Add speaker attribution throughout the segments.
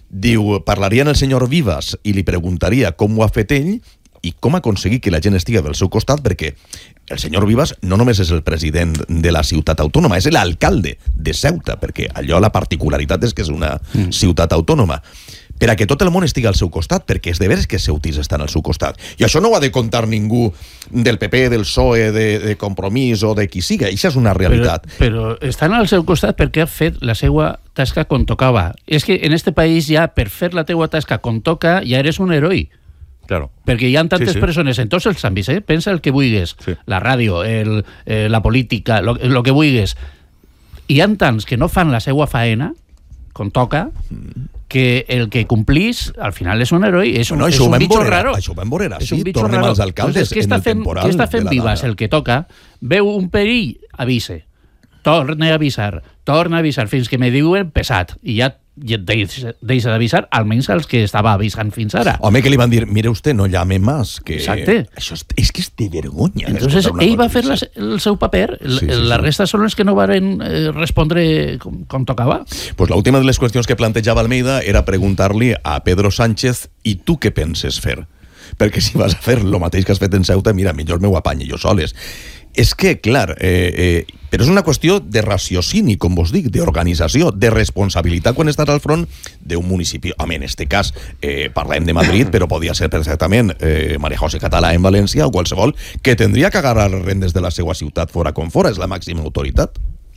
Speaker 1: Diu, parlaria amb el senyor Vivas i li preguntaria com ho ha fet ell i com aconseguir que la gent estigui del seu costat, perquè el senyor Vivas no només és el president de la ciutat autònoma, és l'alcalde de Ceuta, perquè allò la particularitat és que és una ciutat autònoma. Per a que tot el món estigui al seu costat, perquè és de veres que ceutis estan al seu costat. I això no ho ha de contar ningú del PP, del PSOE, de Compromís o de qui siga. Això és una realitat.
Speaker 2: Però estan al seu costat perquè ha fet la seva tasca com tocava. És que en este país ja, per fer la teua tasca com toca, ja eres un heroi.
Speaker 3: Claro.
Speaker 2: Perquè hi ha tantes persones en tots els àmbits, pensa el que vulguis, la ràdio, la política, el que vulguis. Hi ha tants que no fan la seva faena com toca, que el que complís al final és un heroi, és un bitxo raro.
Speaker 1: Això ho vam veure així, tornem als alcaldes en el temporal.
Speaker 2: Què està fent Vivas? El que toca, veu un perill, avise. Torna a avisar fins que me diuen pesat. I ja deixa d'avisar, almenys els que estava avisant fins ara.
Speaker 1: Home, que li van dir, mire usted, no llame más. Que...
Speaker 2: Exacte.
Speaker 1: Això és que és de vergonya.
Speaker 2: Entonces, ell va fer el seu paper, la resta són els que no van respondre com tocava.
Speaker 1: Pues l'última de les qüestions que plantejava Almeida era preguntar-li a Pedro Sánchez, i tu què penses fer? Perquè si vas a fer el mateix que has fet en Ceuta, mira, millor m'ho apanyi jo soles. És que, clar, però és una qüestió de raciocini, com vos dic, d'organització, de responsabilitat quan estàs al front d'un municipi. Home, en este cas parlem de Madrid, però podia ser perfectament María José Català en València o qualsevol que tendria que agarrar les rendes de la seva ciutat fora com fora, és la màxima autoritat.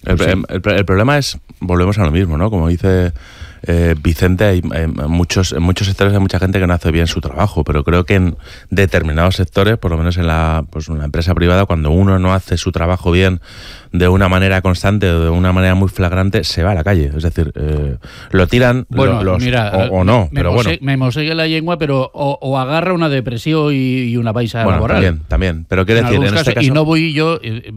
Speaker 3: El problema es, volvemos a lo mismo, ¿no? Como dice Vicente, hay en muchos sectores hay mucha gente que no hace bien su trabajo, pero creo que en determinados sectores, por lo menos en una empresa privada, cuando uno no hace su trabajo bien de una manera constante o de una manera muy flagrante, se va a la calle. Es decir, lo tiran
Speaker 2: mira,
Speaker 3: o no, pero bueno.
Speaker 2: Me mosegue la llengua, pero o agarra una depresión y una baixa laboral.
Speaker 3: También. Pero quiero decir, en este caso...
Speaker 2: Y no vull jo,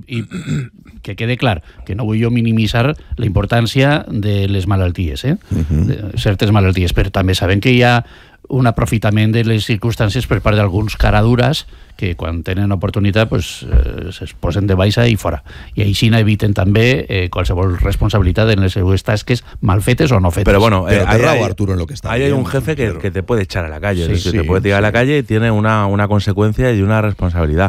Speaker 2: que quede clar, que no vull jo minimitzar la importància de les malalties, de certes malalties, però també sabem que hi ha un aprofitament de les circumstàncies per part d'alguns caradures que quan tenen oportunitat es posen de baixa i fora. I així eviten també qualsevol responsabilitat en les seues tasques mal fetes o no fetes.
Speaker 3: Pero bueno,
Speaker 1: Arturo, en lo que está
Speaker 3: hay un jefe que te puede echar a la calle, te puede tirar a la calle y tiene una consecuencia y una responsabilidad.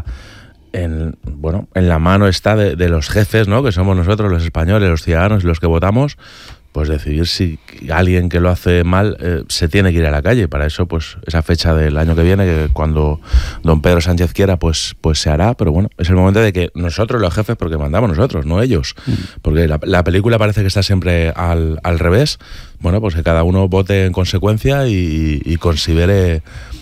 Speaker 3: En la mano está de los jefes, ¿no? Que somos nosotros, los españoles, los ciudadanos, los que votamos, pues decidir si alguien que lo hace mal se tiene que ir a la calle. Para eso, pues esa fecha del año que viene, que cuando don Pedro Sánchez quiera, pues se hará. Pero bueno, es el momento de que nosotros, los jefes, porque mandamos nosotros, no ellos, porque la película parece que está siempre al revés. Bueno, pues que cada uno vote en consecuencia y considere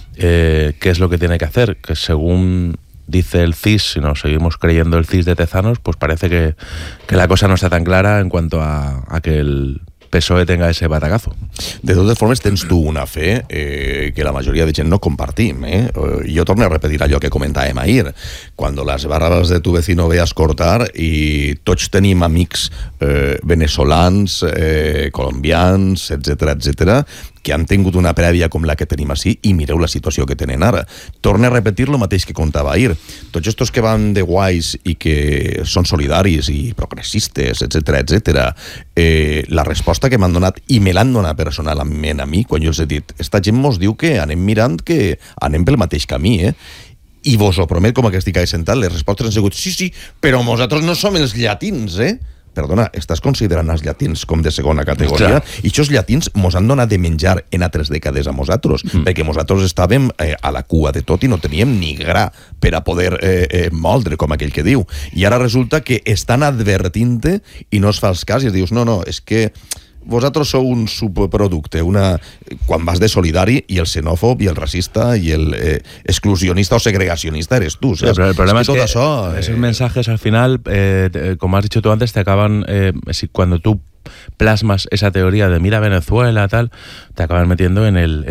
Speaker 3: qué es lo que tiene que hacer, que según dice el CIS, si nos seguimos creyendo el CIS de Tezanos, pues parece que la cosa no está tan clara en cuanto a que el PSOE tenga ese batacazo.
Speaker 1: De totes formes, tens tu una fe que la majoria de gent no compartim. Jo torno a repetir allò que comentàvem ahir. Quan les barbes de tu vecino veas cortar i tots tenim amics venezolans, colombians, etc., que han tingut una prèvia com la que tenim així i mireu la situació que tenen ara. Torno a repetir el mateix que contava ahir. Tots estos que van de guais i que són solidaris i progressistes, etc., la resposta que m'han donat, i me l'han donat personalment a mi, quan jo els he dit, esta gent mos diu que anem mirant que anem pel mateix camí, i vos ho promet, com que estic sentat, les respostes han sigut sí, però nosaltres no som els llatins, Perdona, estàs considerant els llatins com de segona categoria? I aquests llatins mos han donat de menjar en altres dècades a nosaltres, perquè nosaltres estàvem a la cua de tot i no teníem ni gra per a poder moldre, com aquell que diu. I ara resulta que estan advertint-te i no es fa els cas i es dius, no, és que vosaltres sou un subproducte, quan vas de solidari, i el xenòfob i el racista i el exclusionista o segregacionista eres tú.
Speaker 3: Sí, pero el problema es que esos mensajes al final, como has dicho tú antes, te acaban, cuando tú plasmas esa teoría de mira Venezuela, tal, te acaban metiendo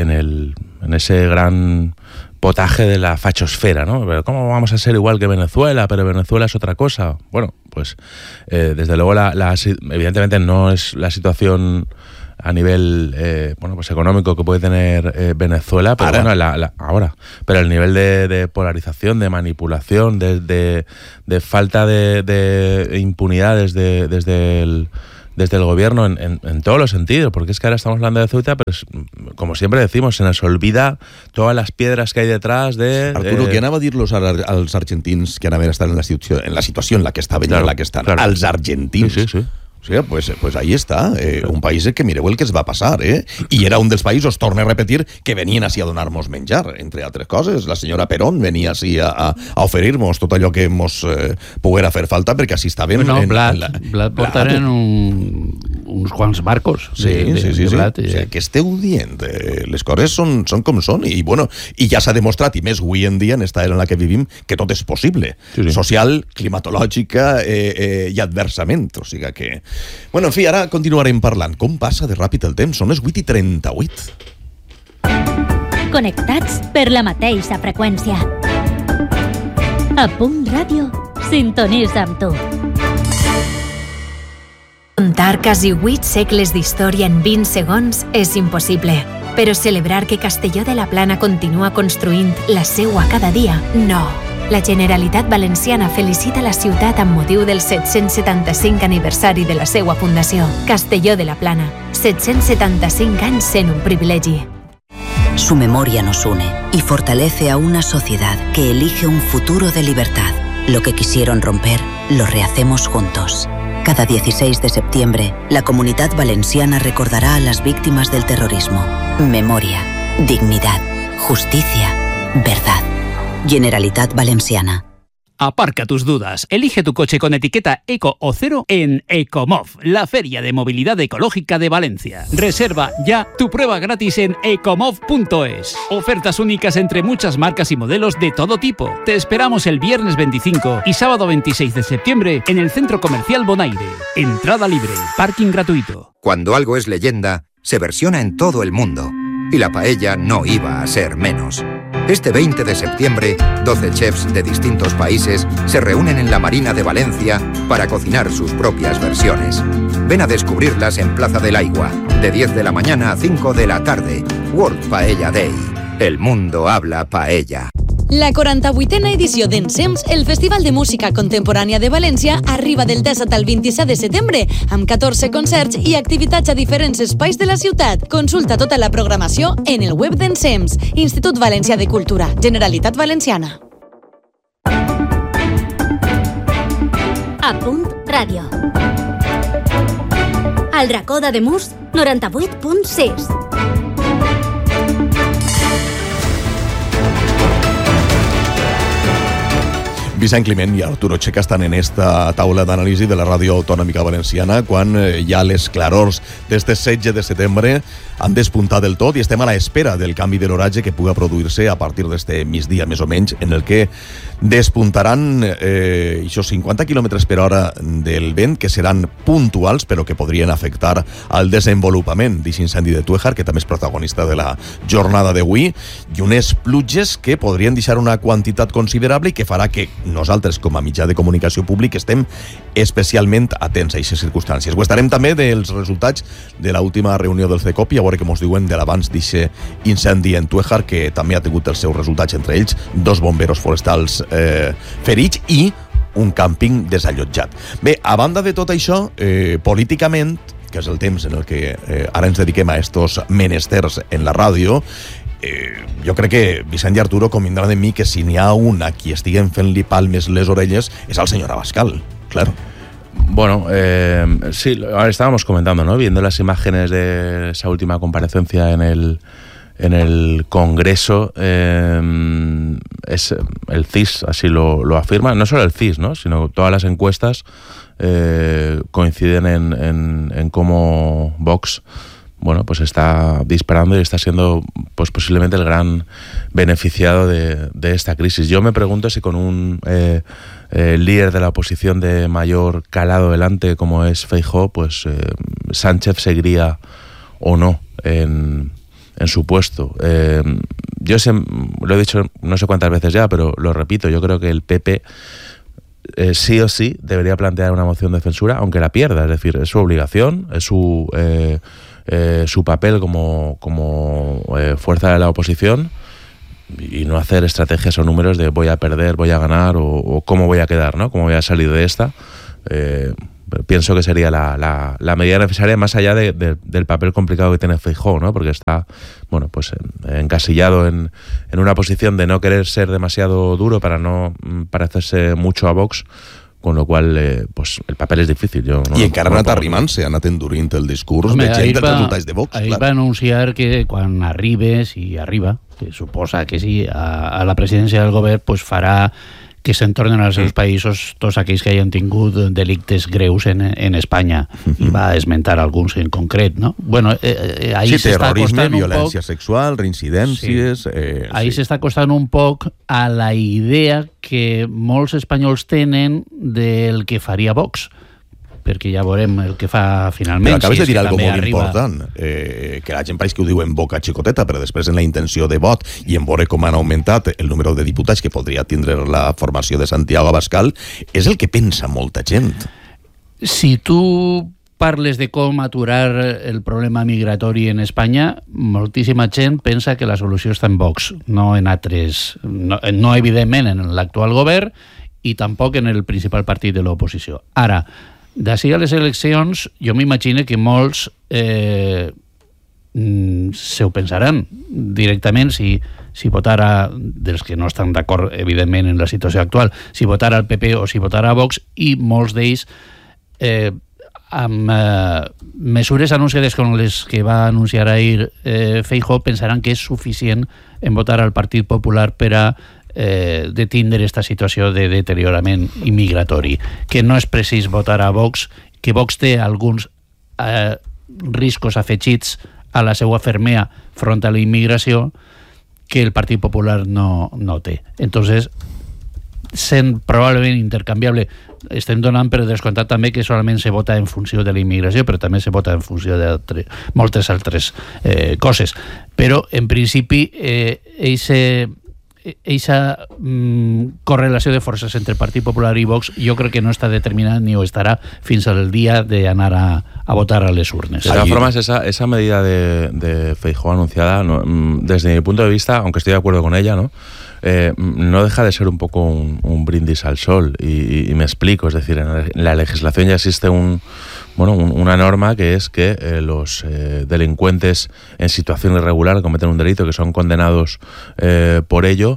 Speaker 3: en ese gran potaje de la fachosfera, ¿no? Pero ¿cómo vamos a ser igual que Venezuela? Pero Venezuela es otra cosa. Bueno, pues desde luego evidentemente no es la situación a nivel pues económico que puede tener Venezuela, pero ahora. Pero el nivel de polarización, de manipulación, de falta de impunidad desde desde el gobierno en todos los sentidos, porque es que ahora estamos hablando de Ceuta, pero como siempre decimos, se nos olvida todas las piedras que hay detrás de...
Speaker 1: Arturo, què anava a dir-los als argentins que anaven a estar en la situació en la que estaven i en la que estan?
Speaker 3: Claro.
Speaker 1: Als argentins.
Speaker 3: Sí.
Speaker 1: O sigui, pues ahí està, un país que mireu el que es va passar, i era un dels països, torno a repetir, que venien així a donar-nos menjar, entre altres coses. La senyora Perón venia així a oferir-nos tot allò que ens poguera fer falta, perquè així estàvem...
Speaker 2: Bueno, blat portaren uns quants barcos de blat.
Speaker 1: O sigui, que esteu dient, les coses són com són, i bueno, i ja s'ha demostrat, i més avui en dia, en esta era en la que vivim, que tot és possible, social, climatològica i adversament, o sigui que... Bueno, en fi, ara continuarem parlant. Com passa de ràpid el temps? Són les 8:38.
Speaker 4: Connectats per la mateixa freqüència. A Punt Ràdio, sintonitza amb tu.
Speaker 5: Contar quasi 8 segles d'història en 20 segons és impossible. Però celebrar que Castelló de la Plana continua construint la seua cada dia, no. La Generalitat Valenciana felicita la ciutat amb motiu del 775 aniversari de la seua fundació. Castelló de la Plana, 775 anys sent un privilegi.
Speaker 6: Su memoria nos une y fortalece a una sociedad que elige un futuro de libertad. Lo que quisieron romper, lo rehacemos juntos. Cada 16 de septiembre, la Comunidad Valenciana recordará a las víctimas del terrorismo. Memoria, dignidad, justicia, verdad. Generalitat Valenciana.
Speaker 7: Aparca tus dudas. Elige tu coche con etiqueta Eco o Cero en Ecomov, la feria de movilidad ecológica de Valencia. Reserva ya tu prueba gratis en ecomov.es. Ofertas únicas entre muchas marcas y modelos de todo tipo. Te esperamos el viernes 25 y sábado 26 de septiembre en el Centro Comercial Bonaire. Entrada libre, parking gratuito.
Speaker 8: Cuando algo es leyenda, se versiona en todo el mundo. Y la paella no iba a ser menos. Este 20 de septiembre, 12 chefs de distintos países se reúnen en la Marina de Valencia para cocinar sus propias versiones. Ven a descubrirlas en Plaza del Aigua, de 10 de la mañana a 5 de la tarde. World Paella Day. El mundo habla paella.
Speaker 9: La 48a edició d'Ensems, el Festival de Música Contemporània de València, arriba del 17 al 27 de setembre, amb 14 concerts i activitats a diferents espais de la ciutat. Consulta tota la programació en el web d'Ensems, Institut Valencià de Cultura, Generalitat Valenciana.
Speaker 4: A Punt Ràdio. Al racó d'Ademús, 98.6.
Speaker 1: Vicent Climent i Arturo Checa estan en esta taula d'anàlisi de la Ràdio Autonòmica Valenciana quan ja les clarors d'este 16 de setembre han despuntat del tot i estem a l'espera del canvi de l'horatge que puga produir-se a partir d'este migdia, més o menys, en el que despuntaran això 50 km per hora del vent, que seran puntuals, però que podrien afectar al desenvolupament d'aquest incendi de Tuéjar, que també és protagonista de la jornada d'avui, i unes pluges que podrien deixar una quantitat considerable i que farà que nosaltres, com a mitjà de comunicació públic, estem especialment atents a aquestes circumstàncies. Ho estarem també dels resultats de l'última reunió del CECOP i a veure què ens diuen de l'abans d'aquest incendi en Tuéjar, que també ha tingut els seus resultats, entre ells 2 bomberos forestals ferits i un càmping desallotjat. Bé, a banda de tot això, políticament, que és el temps en el que ara ens dediquem a estos menesters en la ràdio, jo crec que Vicent i Arturo convindran de mi que si n'hi ha un a qui estiguen fent-li palmes les orelles és al senyor Abascal, claro.
Speaker 3: Bueno, sí, ahora estábamos comentando, ¿no? Viendo las imágenes de esa última comparecencia en el Congreso, es el CIS así lo afirma, no solo el CIS, ¿no? Sino todas las encuestas coinciden en cómo Vox, bueno, pues está disparando y está siendo pues posiblemente el gran beneficiado de esta crisis. Yo me pregunto si con un líder de la oposición de mayor calado delante como es Feijóo, pues Sánchez seguiría o no en su puesto. Yo lo he dicho no sé cuántas veces ya, pero lo repito, yo creo que el PP sí o sí debería plantear una moción de censura, aunque la pierda, es decir, es su obligación, es su papel como fuerza de la oposición, y no hacer estrategias o números de voy a perder, voy a ganar o cómo voy a quedar, ¿no? Cómo voy a salir de esta. pienso que sería la medida necesaria, más allá del papel complicado que tiene Feijóo, ¿no? Porque está, bueno, pues encasillado en una posición de no querer ser demasiado duro para no parecerse mucho a Vox, con lo qual pues el papel és difícil.
Speaker 1: I encara ha anat arrimant-se, ha anat endurint el discurs de gent dels resultats de Vox.
Speaker 2: Ahir va anunciar que quan arribe, si arriba, que suposa que sí, a la presidència del govern, pues farà que se'n tornen als seus països tots aquells que hagin tingut delictes greus en Espanya, i va esmentar alguns en concret, no? Bueno, ahí
Speaker 1: sí, terrorisme, violència sexual, reincidències...
Speaker 2: Sí. Ahí s'està costant un poc a la idea que molts espanyols tenen del que faria Vox, perquè ja veurem el que fa finalment.
Speaker 1: Però acabes de dir alguna cosa molt important, que la gent pareix que ho diu en boca xicoteta, però després en la intenció de vot i en veure com han augmentat el número de diputats que podria tindre la formació de Santiago Abascal, és el que pensa molta gent.
Speaker 2: Si tu parles de com aturar el problema migratori en Espanya, moltíssima gent pensa que la solució està en Vox, no en altres, no evidentment en l'actual govern i tampoc en el principal partit de l'oposició. Ara, d'ací a les eleccions, jo m'imagino que molts se ho pensaran directament si votara, dels que no estan d'acord evidentment en la situació actual, si votara el PP o si votara Vox, i molts d'ells amb mesures anunciades com les que va anunciar ahir Feijóo pensaran que és suficient en votar al Partit Popular per a detindre esta situació de deteriorament immigratori, que no és precís votar a Vox, que Vox té alguns riscos afegits a la seva fermea front a la immigració que el Partit Popular no té. Entonces, sent probablement intercanviable, estem donant per descomptat també que solament se vota en funció de la immigració, però també se vota en funció de moltes altres coses. Però, en principi, eixa correlació de forces entre Partit Popular i Vox jo crec que no està determinada ni ho estarà fins al dia d'anar a votar a les urnes.
Speaker 3: De todas formas, esa medida de Feijóo anunciada, no, desde mi punto de vista, aunque estoy de acuerdo con ella, no deja de ser un poco un brindis al sol, y me explico. Es decir, en la legislación ya existe una norma que es que los delincuentes en situación irregular cometen un delito, que son condenados por ello,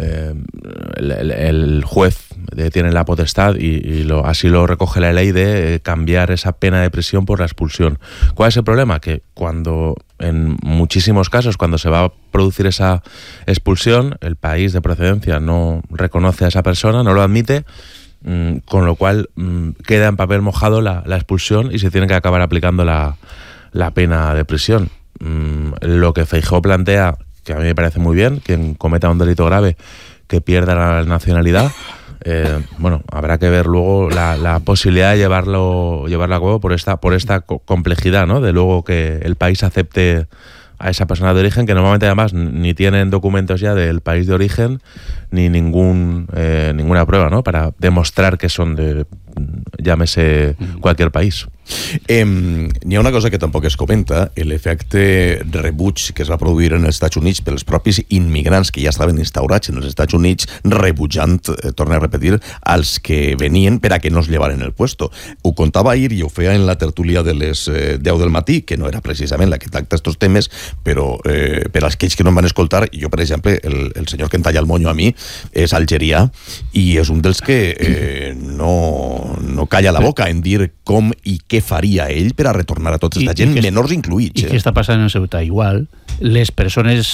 Speaker 3: el juez tiene la potestad y así lo recoge la ley de cambiar esa pena de prisión por la expulsión. ¿Cuál es el problema? Que en muchísimos casos, cuando se va a producir esa expulsión, el país de procedencia no reconoce a esa persona, no lo admite, con lo cual queda en papel mojado la expulsión y se tiene que acabar aplicando la pena de prisión. Lo que Feijóo plantea, que a mí me parece muy bien, quien cometa un delito grave que pierda la nacionalidad, habrá que ver luego la posibilidad de llevarlo a cabo por esta complejidad, ¿no? De luego que el país acepte a esa persona de origen, que normalmente además ni tienen documentos ya del país de origen ni ninguna prueba, ¿no? Para demostrar que son de, llámese, cualquier país.
Speaker 1: N'hi ha una cosa que tampoc es comenta, l'efecte rebuig que es va produir en els Estats Units pels propis immigrants que ja estaven instaurats en els Estats Units, rebutjant, torno a repetir, als que venien per a que no es llevaren el puesto. Ho contava ahir i ho feia en la tertúlia de les 10 del matí, que no era precisament la que tracta aquests temes, però per als que no em van escoltar, jo, per exemple, el senyor que em talla el monyo a mi és algerià i és un dels que no calla la boca en dir com i què faria ell per a retornar a tota aquesta gent, menors incluïts.
Speaker 2: I què està passant en Ceuta? Igual, les persones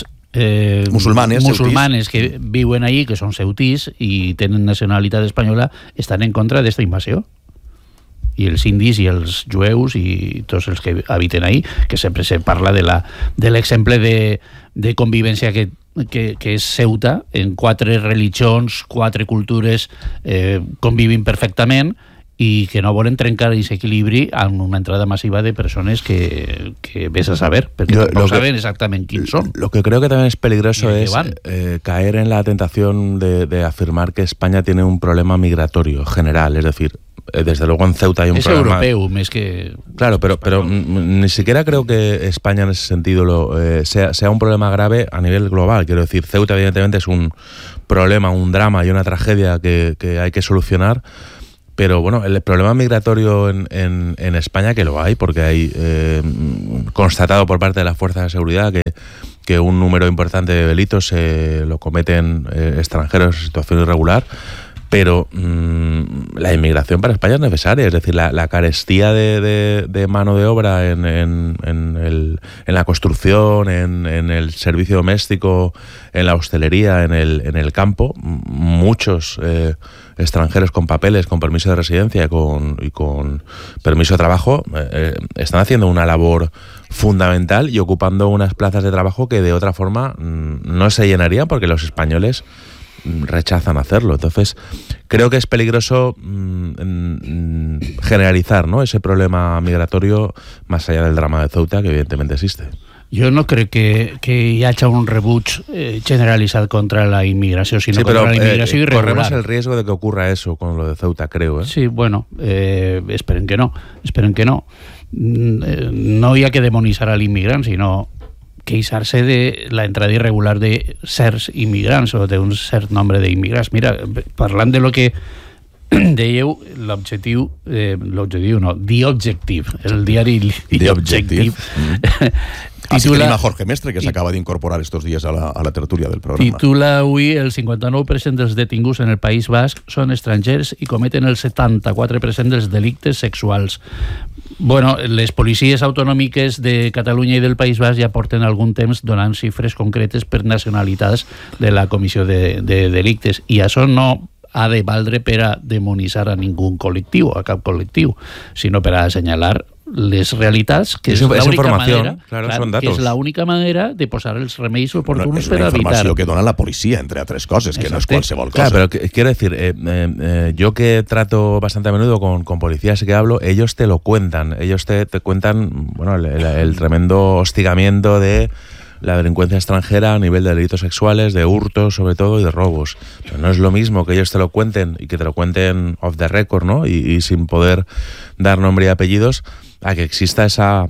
Speaker 2: musulmanes que viuen allí, que són ceutís i tenen nacionalitat espanyola, estan en contra d'esta invasió. I els indis i els jueus i tots els que habiten ahí, que sempre se parla de l'exemple de convivència que és Ceuta, en 4 religions, 4 cultures convivint perfectament, i que no volen trencar aquest equilibri amb una entrada massiva de persones que ves a saber, perquè no saben exactament quiénes son.
Speaker 3: Lo que creo que también es peligroso es caer en la tentación de afirmar que España tiene un problema migratorio general, es decir, desde luego en Ceuta hay un problema...
Speaker 2: Es europeo, más que...
Speaker 3: Claro, pero ni siquiera creo que España en ese sentido sea un problema grave a nivel global. Quiero decir, Ceuta evidentemente es un problema, un drama y una tragedia que hay que solucionar, Pero bueno, el problema migratorio en España, que lo hay, porque hay constatado por parte de las fuerzas de seguridad que un número importante de delitos lo cometen extranjeros en situación irregular, pero la inmigración para España es necesaria, es decir, la carestía de mano de obra en la construcción, en el servicio doméstico, en la hostelería, en el campo, muchos extranjeros con papeles, con permiso de residencia y con permiso de trabajo están haciendo una labor fundamental y ocupando unas plazas de trabajo que de otra forma no se llenarían porque los españoles rechazan hacerlo. Entonces, creo que es peligroso generalizar, ¿no?, ese problema migratorio más allá del drama de Ceuta, que evidentemente existe.
Speaker 2: Jo no crec que hi hagi un rebuig generalitzat contra la immigració, sinó contra la immigració irregular.
Speaker 3: Corremos el riesgo de que ocurra eso con lo de Ceuta, creo.
Speaker 2: Sí, bueno, esperen que no. No hi ha que demonitzar a l'immigrant, sinó queixar-se de la entrada irregular de certs immigrants o d'un cert nombre d'immigrants. Mira, parlant de lo que dèieu, l'objectiu, no, The Objective, el diari The Objective,
Speaker 1: Así que tenim a Jorge Mestre, que s'acaba d'incorporar estos dies a la tertúlia del programa.
Speaker 2: Titula avui: el 59% dels detinguts en el País Basc són estrangers i cometen el 74% dels delictes sexuals. Bueno, les policies autonòmiques de Catalunya i del País Basc ja porten algun temps donant xifres concretes per nacionalitats de la comissió de delictes, i això no ha de valdre per a demonitzar a ningú col·lectiu, a cap col·lectiu, sinó per a assenyalar les realitats, que és l'única manera de posar els remeis oportuns per a evitar.
Speaker 1: Es la informació que dona la policia, entre altres coses, que no es cualsevol cosa.
Speaker 3: Claro, pero quiero decir, yo que trato bastante a menudo con policías y que hablo, ellos te lo cuentan, ellos te cuentan, bueno, el tremendo hostigamiento de la delincuencia extranjera a nivel de delitos sexuales, de hurtos sobre todo y de robos. Pero no es lo mismo que ellos te lo cuenten y que te lo cuenten off the record, ¿no? Y sin poder dar nombre y apellidos, a que exista esa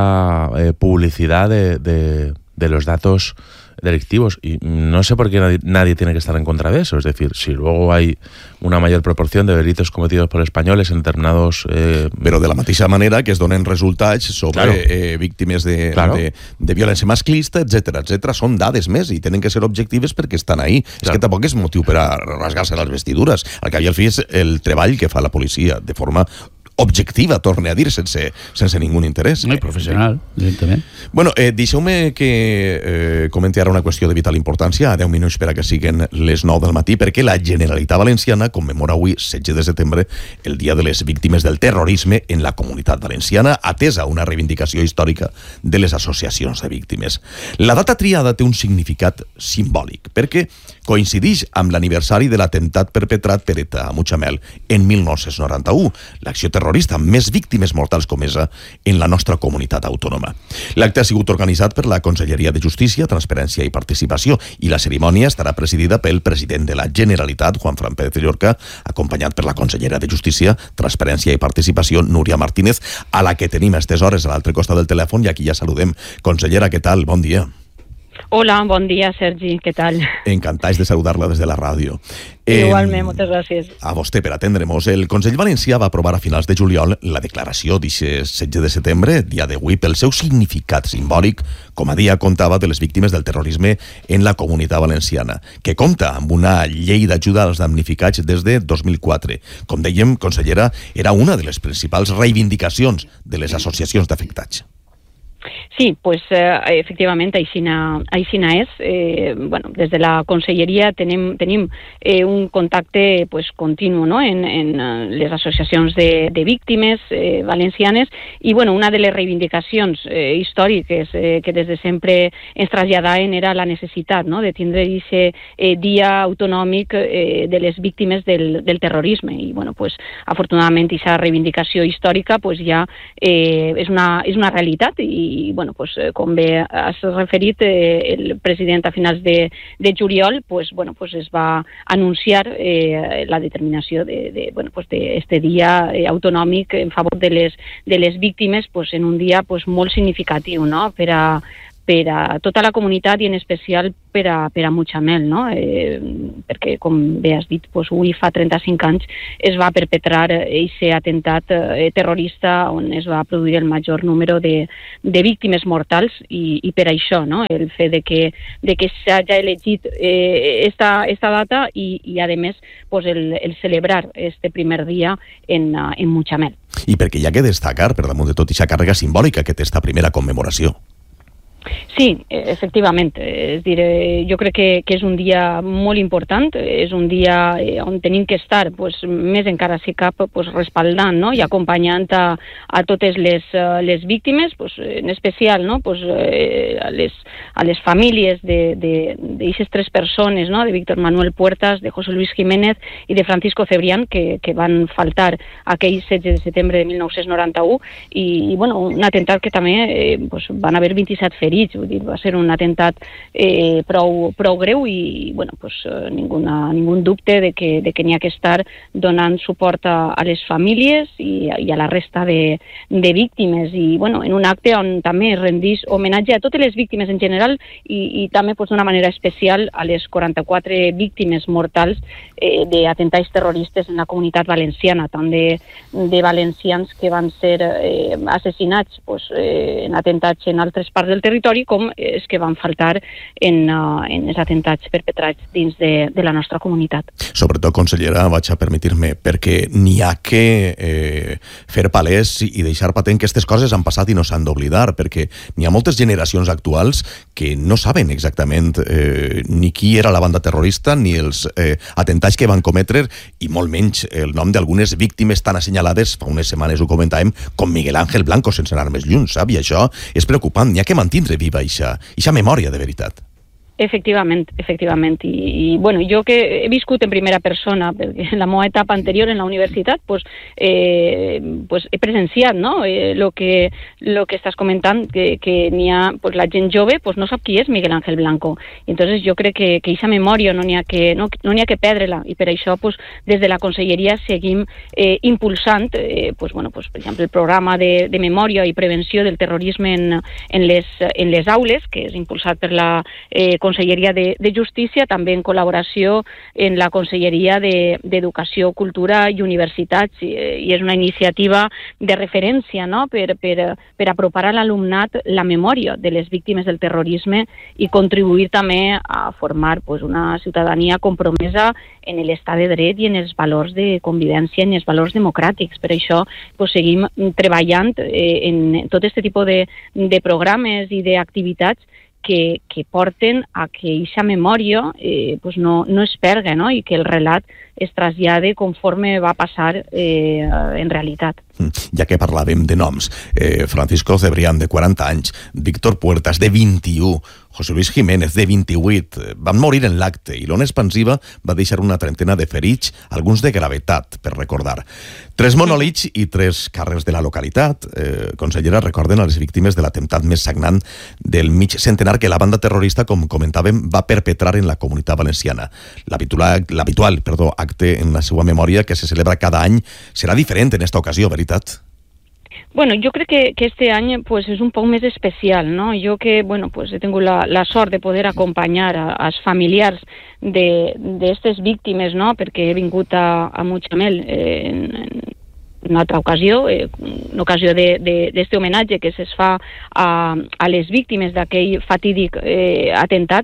Speaker 3: publicidad de los datos delictivos. Y no sé por qué nadie tiene que estar en contra de eso. Es decir, si luego hay una mayor proporción de delitos cometidos por españoles en determinados...
Speaker 1: Però de la mateixa manera que es donen resultats sobre víctimes de violència masclista, etc. Són dades més i tenen que ser objectives perquè estan ahí. És que tampoc és motiu per a rasgar-se les vestidures. El que havia al fi és el treball que fa la policia de forma objectiva, torne a dir, sense ningú interès.
Speaker 2: No, professional, evidentment.
Speaker 1: Bueno, deixeu-me que comenti ara una qüestió de vital importància, a 10 minuts per a que siguen les 9 del matí, perquè la Generalitat Valenciana commemora avui, 16 de setembre, el Dia de les Víctimes del Terrorisme en la Comunitat Valenciana, atesa una reivindicació històrica de les associacions de víctimes. La data triada té un significat simbòlic, perquè coincideix amb l'aniversari de l'atemptat perpetrat per ETA a Mutxamel en 1991, l'acció terrorista amb més víctimes mortals comesa en la nostra comunitat autònoma. L'acte ha sigut organitzat per la Conselleria de Justícia, Transparència i Participació i la cerimònia estarà presidida pel president de la Generalitat, Juan Fran Pérez de Llorca, acompanyat per la consellera de Justícia, Transparència i Participació, Núria Martínez, a la que tenim a aquestes hores a l'altre costat del telèfon i aquí ja saludem. Consellera, què tal? Bon dia.
Speaker 10: Hola, bon dia, Sergi, què tal?
Speaker 1: Encantats de saludar-la des de la ràdio.
Speaker 10: Igualment, moltes gràcies.
Speaker 1: A vostè per atendre'ns. El Consell Valencià va aprovar a finals de juliol la declaració d'aquest 16 de setembre, dia d'avui, pel seu significat simbòlic com a dia comptava de les víctimes del terrorisme en la Comunitat Valenciana, que compta amb una llei d'ajuda als damnificats des de 2004. Com dèiem, consellera, era una de les principals reivindicacions de les associacions d'afectats.
Speaker 10: Sí, pues efectivament, aixina és. Bueno, des de la Conselleria tenim un contacte pues, continu, no? en les associacions de víctimes valencianes i bueno, una de les reivindicacions històriques que des de sempre ens traslladaven era la necessitat, no? de tindre aquest dia autonòmic de les víctimes del terrorisme i bueno, pues, afortunadament aquesta reivindicació històrica pues, ja és una realitat i bueno, pues, com bé has referit, el president a finals de juliol pues, bueno, pues, es va anunciar la determinació d'este dia autonòmic en favor de les víctimes pues, en un dia pues, molt significatiu, no? per per a tota la comunitat i en especial per a Mutxamel, no? Perquè, com bé has dit, avui fa 35 anys es va perpetrar aquest atemptat terrorista on es va produir el major número de víctimes mortals i per això, no? El fet de que s'hagi elegit esta data i a més, el celebrar este primer dia en Mutxamel.
Speaker 1: I perquè hi ha que destacar, per damunt de tot, aquesta càrrega simbòlica que té esta primera commemoració.
Speaker 10: Sí, efectivament. És dir, jo crec que és un dia molt important, és un dia on tenim que estar més encara si cap respaldant, no? I acompanyant a totes les víctimes, en especial, no? A les famílies d'aquestes 3 persones, no? De Víctor Manuel Puertas, de José Luis Jiménez i de Francisco Cebrián, que van faltar aquell 16 de setembre de 1991 i un atemptat que també van haver 27 ferits. Vull dir, va ser un atemptat prou greu i ningú dubte de que n'hi ha que estar donant suport a les famílies i a la resta de víctimes i en un acte on també es rendís homenatge a totes les víctimes en general i també d'una manera especial a les 44 víctimes mortals d'atemptats terroristes en la comunitat valenciana, tant de valencians que van ser assassinats en atemptats en altres parts del territori com és que van faltar en els atemptats perpetrats dins de la nostra comunitat.
Speaker 1: Sobretot, consellera, vaig a permetir-me, perquè n'hi ha que fer palès i deixar patent que aquestes coses han passat i no s'han d'oblidar, perquè n'hi ha moltes generacions actuals que no saben exactament ni qui era la banda terrorista ni els atemptats que van cometre i molt menys el nom d'algunes víctimes tan assenyalades, fa unes setmanes ho comentàvem, com Miguel Ángel Blanco, sense anar més lluny, sap? I això és preocupant, n'hi ha que mantindre viva eixa memòria de veritat.
Speaker 10: Efectivament. I jo que he viscut en primera persona, perquè en la meva etapa anterior en la universitat, he presenciat, no? Lo que estàs comentant, que n'hi ha, la gent jove no sap qui és Miguel Ángel Blanco. Entonces jo crec que aquesta memòria no n'hi ha que perdre-la i per això des de la Conselleria seguim impulsant, per exemple, el programa de memòria i prevenció del terrorisme en les aules, que és impulsat per la Conselleria de Justícia, també en col·laboració en la Conselleria d'Educació, Cultura i Universitats, i és una iniciativa de referència, no? per apropar a l'alumnat la memòria de les víctimes del terrorisme i contribuir també a formar una ciutadania compromesa en l'estat de dret i en els valors de convivència, en els valors democràtics. Per això seguim treballant en tot aquest tipus de programes i d'activitats que porten a que aquesta memòria no es perga, no? I que el relat es trasllade conforme va passar en realitat.
Speaker 1: Ja que parlàvem de noms, Francisco Cebrián, de 40 anys, Víctor Puertas, de 21, José Luis Jiménez, de 28, van morir en l'acte i l'Ona Expansiva va deixar una trentena de ferits, alguns de gravetat, per recordar. 3 monòlits i 3 carrers de la localitat. Consellera, recorden a les víctimes de l'atemptat més sagnant del mig centenar que la banda terrorista, com comentàvem, va perpetrar en la comunitat valenciana. L'habitual acte en la seva memòria, que se celebra cada any, serà diferent en esta ocasió, veritat?
Speaker 10: Jo crec que este any és un poc més especial, no? Jo que he tingut la sort de poder acompanyar als familiars d'aquestes víctimes, no? Perquè he vingut a Mutxamel en una altra ocasió, una ocasió d'este homenatge que es fa a les víctimes d'aquell fatídic atemptat.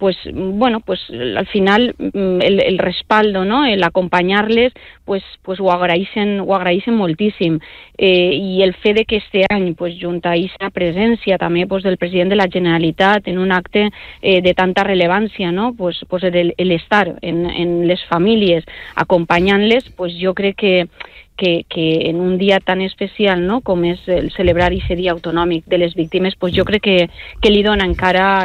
Speaker 10: Al final el respaldo, no? El acompanyar-les ho agraeixen moltíssim, i el fet de que este any junt a aquesta presència també del president de la Generalitat en un acte de tanta rellevància, no? L'estar en les famílies acompanyant-les, jo crec que en un dia tan especial, no? Com és el celebrar aquest dia autonòmic de les víctimes, jo crec que li dona encara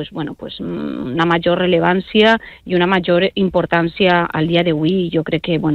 Speaker 10: una major rellevància i una major importància al dia d'avui. Jo crec que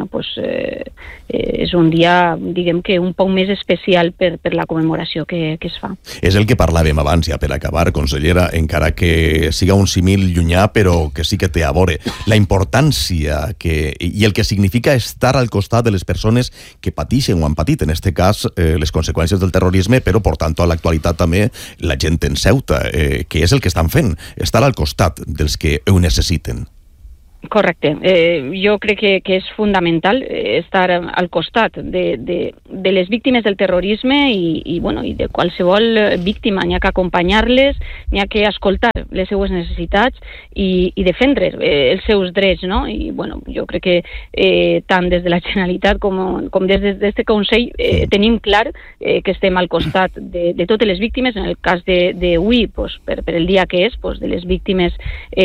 Speaker 10: és un dia, diguem que un poc més especial per la commemoració que es fa.
Speaker 1: És el que parlàvem abans, ja per acabar, consellera, encara que siga un símil llunyà, però que sí que té a veure la importància i el que significa estar al costat de les persones que patixen o han patit, en este cas, les conseqüències del terrorisme, però portant a l'actualitat també la gent en Ceuta, que és el que estan fent, estar al costat dels que ho necessiten.
Speaker 10: Correcte. Jo crec que és fundamental estar al costat de les víctimes del terrorisme i de qualsevol víctima. N'hi ha que acompanyar-les, n'hi ha que escoltar les seues necessitats i defendre els seus drets, no? I jo crec que tant des de la Generalitat com des d'aquest Consell tenim clar que estem al costat de totes les víctimes, en el cas d'avui, per el dia que és, de les víctimes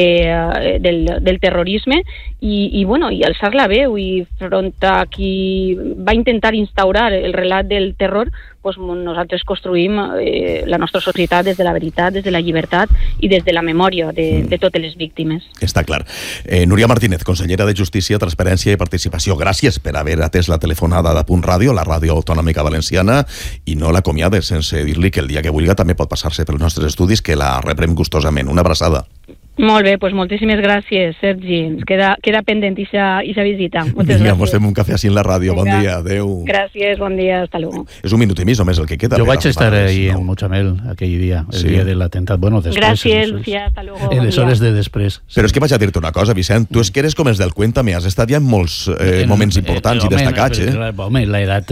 Speaker 10: del terrorisme, i alçar la veu i front a qui va intentar instaurar el relat del terror, nosaltres construïm la nostra societat des de la veritat, des de la llibertat i des de la memòria de totes les víctimes.
Speaker 1: Està clar. Núria Martínez, consellera de Justícia, Transparència i Participació, gràcies per haver atès la telefonada de Punt Ràdio, la ràdio autonòmica valenciana, i no l'acomiades sense dir-li que el dia que vulgui també pot passar-se pels nostres estudis, que la rebrem gustosament. Una abraçada.
Speaker 10: Molt bé, moltíssimes gràcies, Sergi. Ens queda pendent ixa visita. Moltes gràcies.
Speaker 1: Mos fem un cafè així en la ràdio. Bon dia, adeu.
Speaker 10: Gràcies, bon dia, hasta luego.
Speaker 1: És un minut i mig només el que queda.
Speaker 2: Jo vaig estar ahí en Mutxamel aquell dia, el dia de l'atemptat. Després.
Speaker 10: Gràcies, Lucía, hasta luego.
Speaker 2: En les hores de després.
Speaker 1: Però és que vaig a dir-te una cosa, Vicent, tu és que eres com els del Cuéntame, has estat ja en molts moments importants i destacats,
Speaker 2: Home, l'edat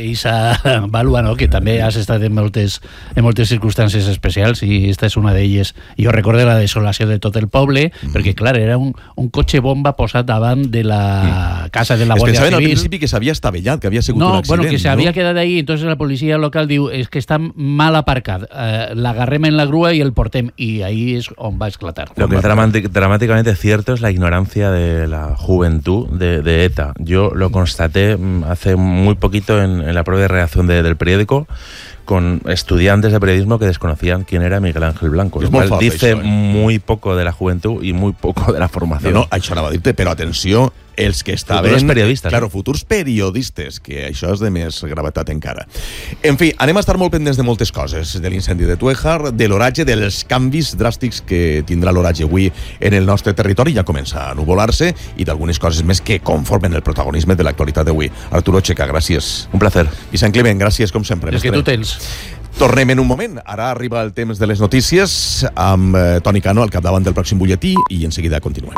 Speaker 2: ixa vàlua, no?, que també has estat en moltes circumstàncies especials, i esta és una d'elles. Jo recordo la desolació de tot el poble, perquè, clar, era un cotxe bomba posat davant de la casa de la Guàrdia Civil.
Speaker 1: Pensaven al principi que s'havia estavellat, que havia sigut un accident.
Speaker 2: Bueno, que s'havia quedat ahí, entonces la policia local diu, és que està mal aparcat, l'agarrem en la grúa i el portem, y ahí es on va esclatar.
Speaker 3: Lo que es dramáticamente cierto es la ignorancia de la juventud de ETA. Yo lo constaté hace muy poquito en la propia redacción del periódico, con estudiantes de periodismo que desconocían quién era Miguel Ángel Blanco. Lo cual dice muy poco de la juventud y muy poco de la formación.
Speaker 1: No, això anava a dir-te, però atenció, els que estaven...
Speaker 3: Futurs periodistes.
Speaker 1: Claro, futurs periodistes, que això és de més gravetat encara. En fi, anem a estar molt pendents de moltes coses, de l'incendi de Tuéjar, de l'oratge, dels canvis dràstics que tindrà l'oratge avui en el nostre territori, ja comença a nuvolar-se, i d'algunes coses més que conformen el protagonisme de l'actualitat d'avui. Arturo Checa, gràcies.
Speaker 3: Un placer.
Speaker 1: Vicent Climent, gràcies, com sempre.
Speaker 2: És que tu tens.
Speaker 1: Tornem en un moment. Ara arriba el temps de les notícies amb Toni Cano al capdavant del pròxim butlletí i en seguida continuem.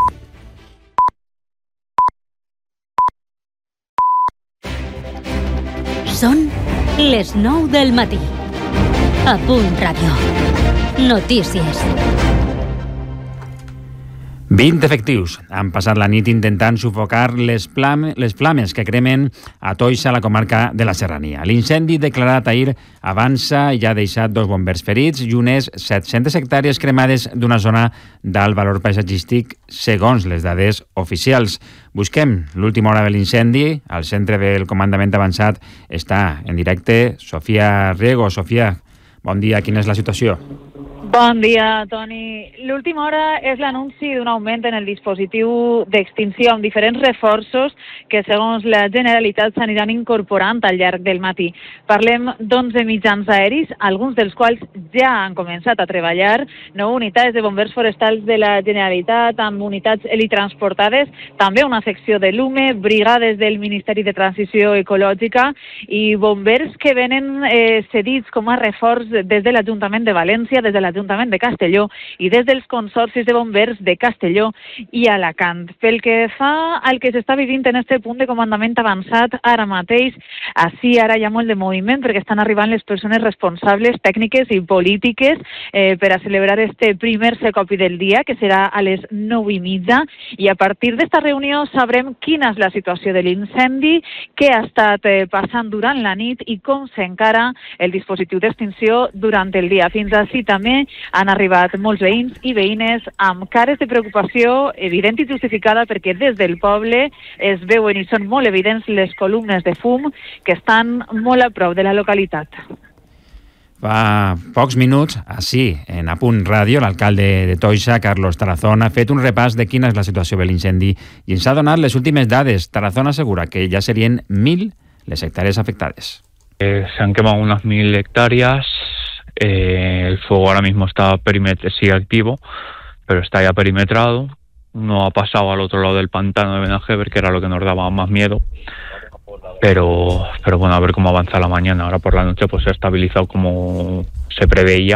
Speaker 4: Són les 9 del matí. A Punt Ràdio. Notícies.
Speaker 11: 20 efectius han passat la nit intentant sufocar les flames que cremen a Toixa, a la comarca de la Serrania. L'incendi declarat ahir avança i ja ha deixat 2 bombers ferits i unes 700 hectàrees cremades d'una zona d'alt valor paisatgístic, segons les dades oficials. Busquem l'última hora de l'incendi. Al centre del comandament avançat està en directe Sofia Riego. Sofia, bon dia, quina és la situació?
Speaker 12: Bon dia, Toni. L'última hora és l'anunci d'un augment en el dispositiu d'extinció amb diferents reforços que, segons la Generalitat, s'aniran incorporant al llarg del matí. Parlem d'11 mitjans aeris, alguns dels quals ja han començat a treballar, 9 unitats de bombers forestals de la Generalitat amb unitats helitransportades, també una secció de l'UME, brigades del Ministeri de Transició Ecològica i bombers que venen cedits com a reforç des de l'Ajuntament de València, des de l'Ajuntament de Castelló i des dels consorcis de bombers de Castelló i Alacant. Pel que fa al que s'està vivint en este punt de comandament avançat ara mateix, ara hi ha molt de moviment perquè estan arribant les persones responsables tècniques i polítiques per a celebrar este primer secopi del dia, que serà a les 9:30, i a partir d'esta reunió sabrem quina és la situació de l'incendi, què ha estat passant durant la nit i com s'encara el dispositiu d'extinció durant el dia. Fins així també han arribat molts veïns i veïnes amb cares de preocupació evident i justificada perquè des del poble es veuen i són molt evidents les columnes de fum que estan molt a prop de la localitat.
Speaker 11: Fa pocs minuts, així, en A Punt Ràdio, l'alcalde de Toixa, Carlos Tarazón, ha fet un repàs de quina és la situació de l'incendi i ens ha donat les últimes dades. Tarazón assegura que ja serien 1.000 les hectàrees afectades.
Speaker 13: Se han quemado unas 1.000 hectáreas. El fuego ahora mismo sigue activo, pero está ya perimetrado. No ha pasado al otro lado del pantano de Benajever, que era lo que nos daba más miedo. pero bueno, a ver cómo avanza la mañana. Ahora por la noche pues se ha estabilizado como se preveía,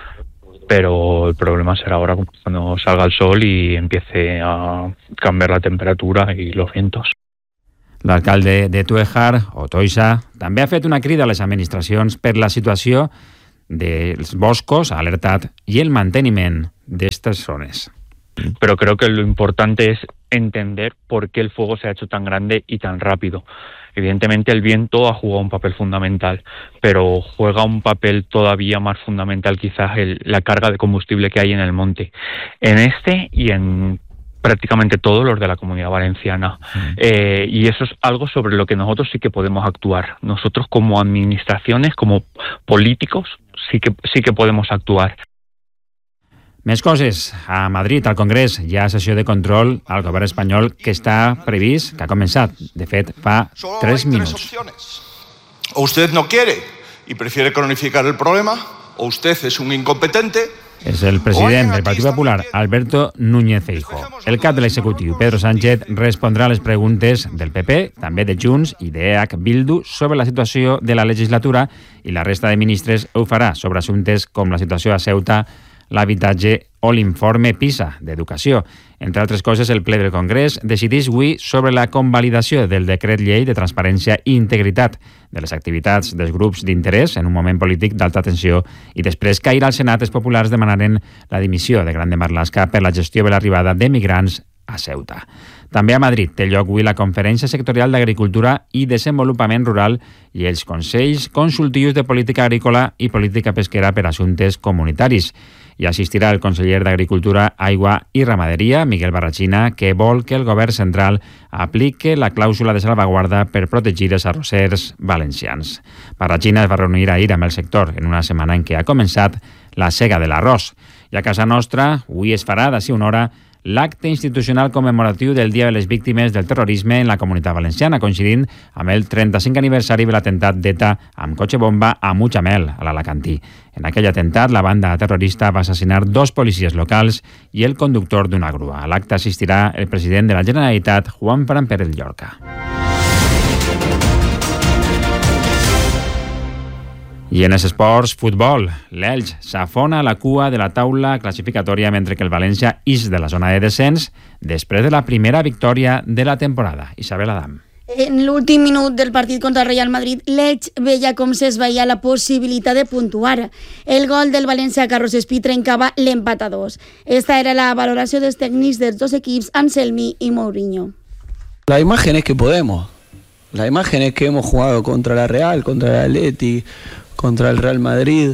Speaker 13: pero el problema será ahora cuando salga el sol y empiece a cambiar la temperatura i los vientos.
Speaker 11: L'alcalde de Tuejar, Otoisa, també ha fet una crida a les administracions per la situació dels boscos, ha alertat, i el manteniment d'estes zones.
Speaker 13: Pero creo que lo importante es entender por qué el fuego se ha hecho tan grande y tan rápido. Evidentemente el viento ha jugado un papel fundamental, pero juega un papel todavía más fundamental quizás la carga de combustible que hay en el monte. En este y en prácticamente todos los de la Comunidad Valenciana. Y eso es algo sobre lo que nosotros sí que podemos actuar. Nosotros como administraciones, como políticos, sí que podemos actuar.
Speaker 11: Més coses. A Madrid, al Congrés, hi ha sessió de control al govern espanyol que està previst, que ha començat, de fet, fa 3 minuts.
Speaker 14: O usted no quiere y prefiere cronificar el problema, o usted es un incompetente.
Speaker 11: És el president del Partit Popular, Alberto Núñez Feijóo. El cap de l'executiu, Pedro Sánchez, respondrà a les preguntes del PP, també de Junts i d'EH Bildu sobre la situació de la legislatura, i la resta de ministres ho farà sobre assumptes com la situació a Ceuta, l'habitatge o l'informe PISA d'educació. Entre altres coses, el ple del Congrés decideix avui sobre la convalidació del decret llei de transparència i integritat de les activitats dels grups d'interès en un moment polític d'alta tensió, i després que ahir al Senat els populars demanaren la dimissió de Grande Marlaska per la gestió de l'arribada de migrants a Ceuta. També a Madrid té lloc avui la Conferència Sectorial d'Agricultura i Desenvolupament Rural i els Consells Consultius de Política Agrícola i Política Pesquera per assumptes comunitaris. Hi assistirà el conseller d'Agricultura, Aigua i Ramaderia, Miguel Barrachina, que vol que el govern central aplique la clàusula de salvaguarda per protegir els arrossers valencians. Barrachina es va reunir ahir amb el sector en una setmana en què ha començat la sega de l'arròs. I a casa nostra, avui es farà d'ací una hora l'acte institucional commemoratiu del Dia de les Víctimes del Terrorisme en la Comunitat Valenciana, coincidint amb el 35 aniversari de l'atemptat d'ETA amb cotxe bomba a Mutxamel, a l'Alacantí. En aquell atemptat, la banda terrorista va assassinar 2 policies locals i el conductor d'una grua. A l'acte assistirà el president de la Generalitat, Juan Fran Pérez Llorca. I en els esports, futbol. L'Elx s'afona a la cua de la taula classificatòria mentre que el València ix de la zona de descens després de la primera victòria de la temporada. Isabel Adam.
Speaker 15: En l'últim minut del partit contra el Real Madrid, l'Elx veia com s'esvaïa la possibilitat de puntuar. El gol del València a Carlos Espí trencava l'empat a 2. Esta era la valoració dels tècnics dels dos equips, Anselmi y Mourinho.
Speaker 16: La imagen es que podemos. La imagen es que hemos jugado contra la Real, contra el Atleti, contra el Real Madrid,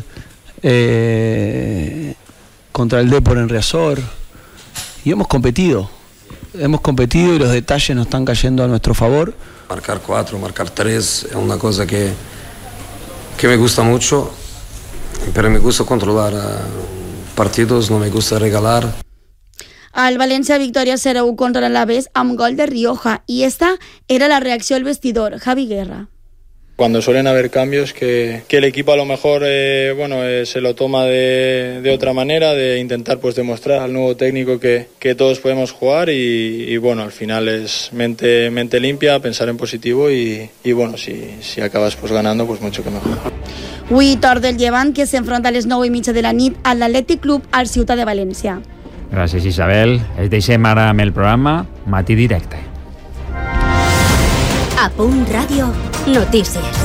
Speaker 16: contra el Depor en Riazor, y hemos competido y los detalles nos están cayendo a nuestro favor.
Speaker 17: Marcar 4, marcar 3 es una cosa que me gusta mucho, pero me gusta controlar partidos, no me gusta regalar.
Speaker 15: Al València, victòria 0-1 contra l'Alavés amb gol de Rioja, y esta era la reacció al vestidor, Javi Guerra.
Speaker 18: Cuando suelen haber cambios que el equipo a lo mejor se lo toma de otra manera, de intentar pues demostrar al nuevo técnico que todos podemos jugar y bueno, al final es mente limpia, pensar en positivo y bueno, si acabas pues ganando, pues mucho que mejor.
Speaker 15: Avui torn del Llevant, que s'enfronta a les 9:30 de la nit a l'Atlètic Club al Ciutat de València.
Speaker 11: Gràcies, Isabel. Els deixem ara amb el programa Matí Directe.
Speaker 4: A Punt Ràdio, notícies.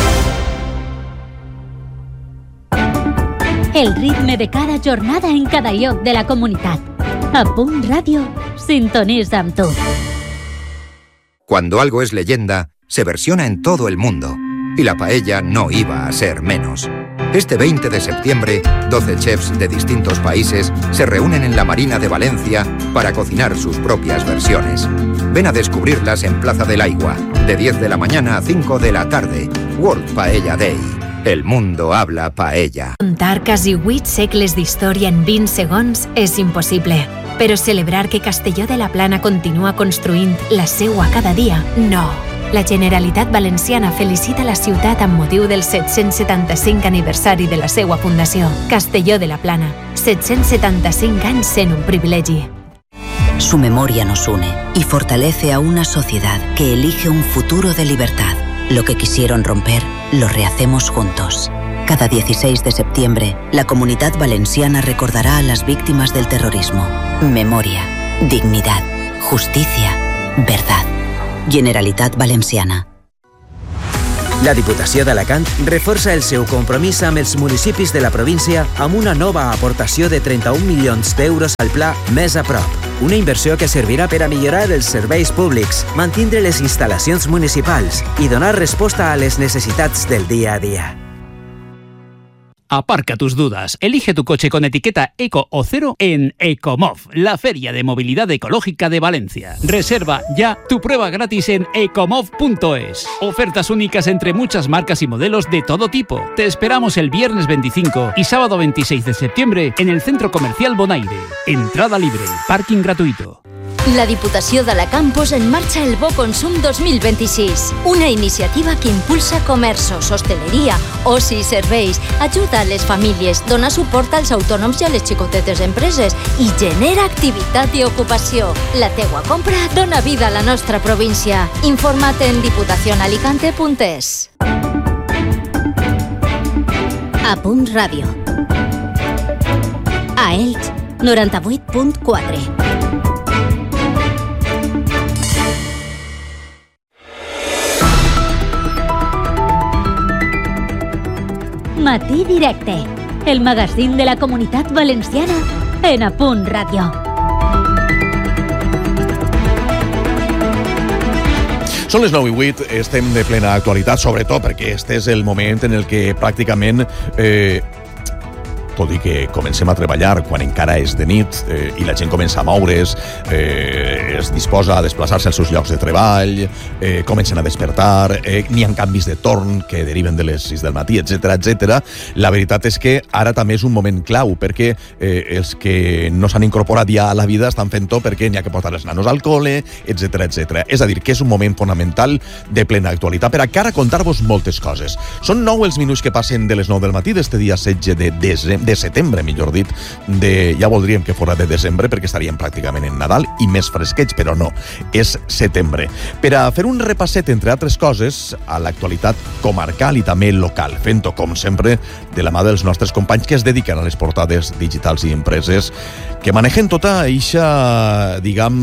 Speaker 4: El ritme de cada jornada en cada lloc de la comunitat. A Punt Ràdio, sintoniza amb tu.
Speaker 8: Cuando algo es leyenda, se versiona en todo el mundo. Y la paella no iba a ser menos. Este 20 de septiembre, 12 chefs de distintos países se reúnen en la Marina de Valencia para cocinar sus propias versiones. Ven a descubrirlas en Plaza del Aigua, de 10 de la mañana a 5 de la tarde. World Paella Day. El mundo habla paella.
Speaker 5: Contar quasi 8 segles d'història en 20 segons és impossible. Però celebrar que Castelló de la Plana continua construint la seua cada dia, no. La Generalitat Valenciana felicita la ciutat amb motiu del 775 aniversari de la seua fundació. Castelló de la Plana, 775 anys sent un privilegi.
Speaker 6: Su memoria nos une y fortalece a una sociedad que elige un futuro de libertad. Lo que quisieron romper, lo rehacemos juntos. Cada 16 de septiembre, la Comunitat Valenciana recordará a las víctimas del terrorismo. Memoria, dignidad, justicia, verdad. Generalitat Valenciana.
Speaker 19: La Diputació d'Alacant reforça el seu compromís amb els municipis de la província amb una nova aportació de 31 milions d'euros al pla Més a prop. Una inversió que servirà per a millorar els serveis públics, mantindre les instal·lacions municipals i donar resposta a les necessitats del dia a dia.
Speaker 7: Aparca tus dudas. Elige tu coche con etiqueta Eco o Cero en Ecomov, la feria de movilidad ecológica de Valencia. Reserva ya tu prueba gratis en ecomov.es. Ofertas únicas entre muchas marcas y modelos de todo tipo. Te esperamos el viernes 25 y sábado 26 de septiembre en el Centro Comercial Bonaire. Entrada libre, parking gratuito.
Speaker 4: La Diputació d'Alacant posa en marxa el Bo Consum 2026, una iniciativa que impulsa comerços, hosteleria, oci i serveis, ajuda a les famílies, dona suport als autònoms i a les xicotetes empreses i genera activitat i ocupació. La teua compra dona vida a la nostra província. Informa't en diputacionalicante.es. A Punt Ràdio. A Elx, 98.4. Matí Directe, el magazín de la Comunitat Valenciana en A Punt Ràdio.
Speaker 1: Són les 9:08, estem de plena actualitat, sobretot perquè este és el moment en el que pràcticament tot i que comencem a treballar quan encara és de nit i la gent comença a moure's, es disposa a desplaçar-se als seus llocs de treball, comencen a despertar, n'hi ha canvis de torn que deriven de les 6 del matí, etc. La veritat és que ara també és un moment clau, perquè els que no s'han incorporat ja a la vida estan fent-ho perquè n'hi ha que portar els nanos al col·le, etc. És a dir, que és un moment fonamental de plena actualitat per a encara contar-vos moltes coses. Són 9 els minuts que passen de les 9 del matí d'este dia 16 de setembre, millor dit, ja voldríem que fora de desembre perquè estaríem pràcticament en Nadal i més fresquets, però no, és setembre. Per a fer un repasset, entre altres coses, a l'actualitat comarcal i també local, fent-ho, com sempre, de la mà dels nostres companys que es dediquen a les portades digitals i empreses que manegen tota eixa,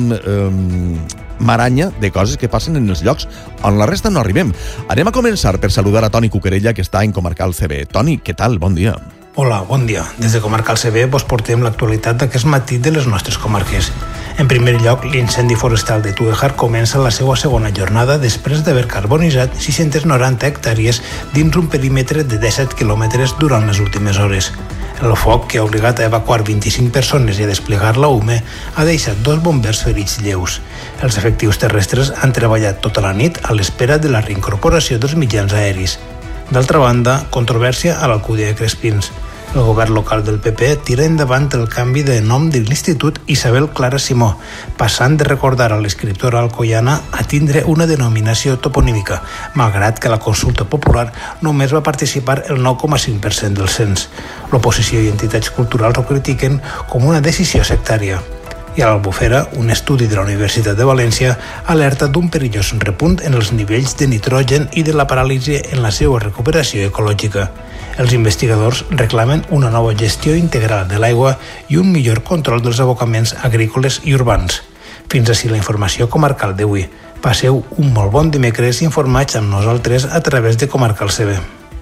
Speaker 1: maranya de coses que passen en els llocs on la resta no arribem. Anem a començar per saludar a Toni Cuquerella, que està en Comarcal CB. Toni, què tal? Bon dia.
Speaker 20: Hola, bon dia. Des de Comarcal CB vos portem l'actualitat d'aquest matí de les nostres comarques. En primer lloc, l'incendi forestal de Tuejar comença la seva segona jornada després d'haver carbonitzat 690 hectàrees dins un perímetre de 17 quilòmetres durant les últimes hores. El foc, que ha obligat a evacuar 25 persones i a desplegar la UME, ha deixat 2 bombers ferits lleus. Els efectius terrestres han treballat tota la nit a l'espera de la reincorporació dels mitjans aeris. D'altra banda, controvèrsia a l'Alcúdia de Crespins. El govern local del PP tira endavant el canvi de nom de l'Institut Isabel Clara Simó, passant de recordar a l'escriptora alcoiana a tindre una denominació toponímica, malgrat que a la consulta popular només va participar el 9,5% del cens. L'oposició i entitats culturals ho critiquen com una decisió sectària. I a l'Albufera, un estudi de la Universitat de València alerta d'un perillós repunt en els nivells de nitrogen i de la paràlisi en la seva recuperació ecològica. Els investigadors reclamen una nova gestió integral de l'aigua i un millor control dels abocaments agrícoles i urbans. Fins ací la informació comarcal d'avui. Passeu un molt bon dimecres informats amb nosaltres a través de Comarcal CB.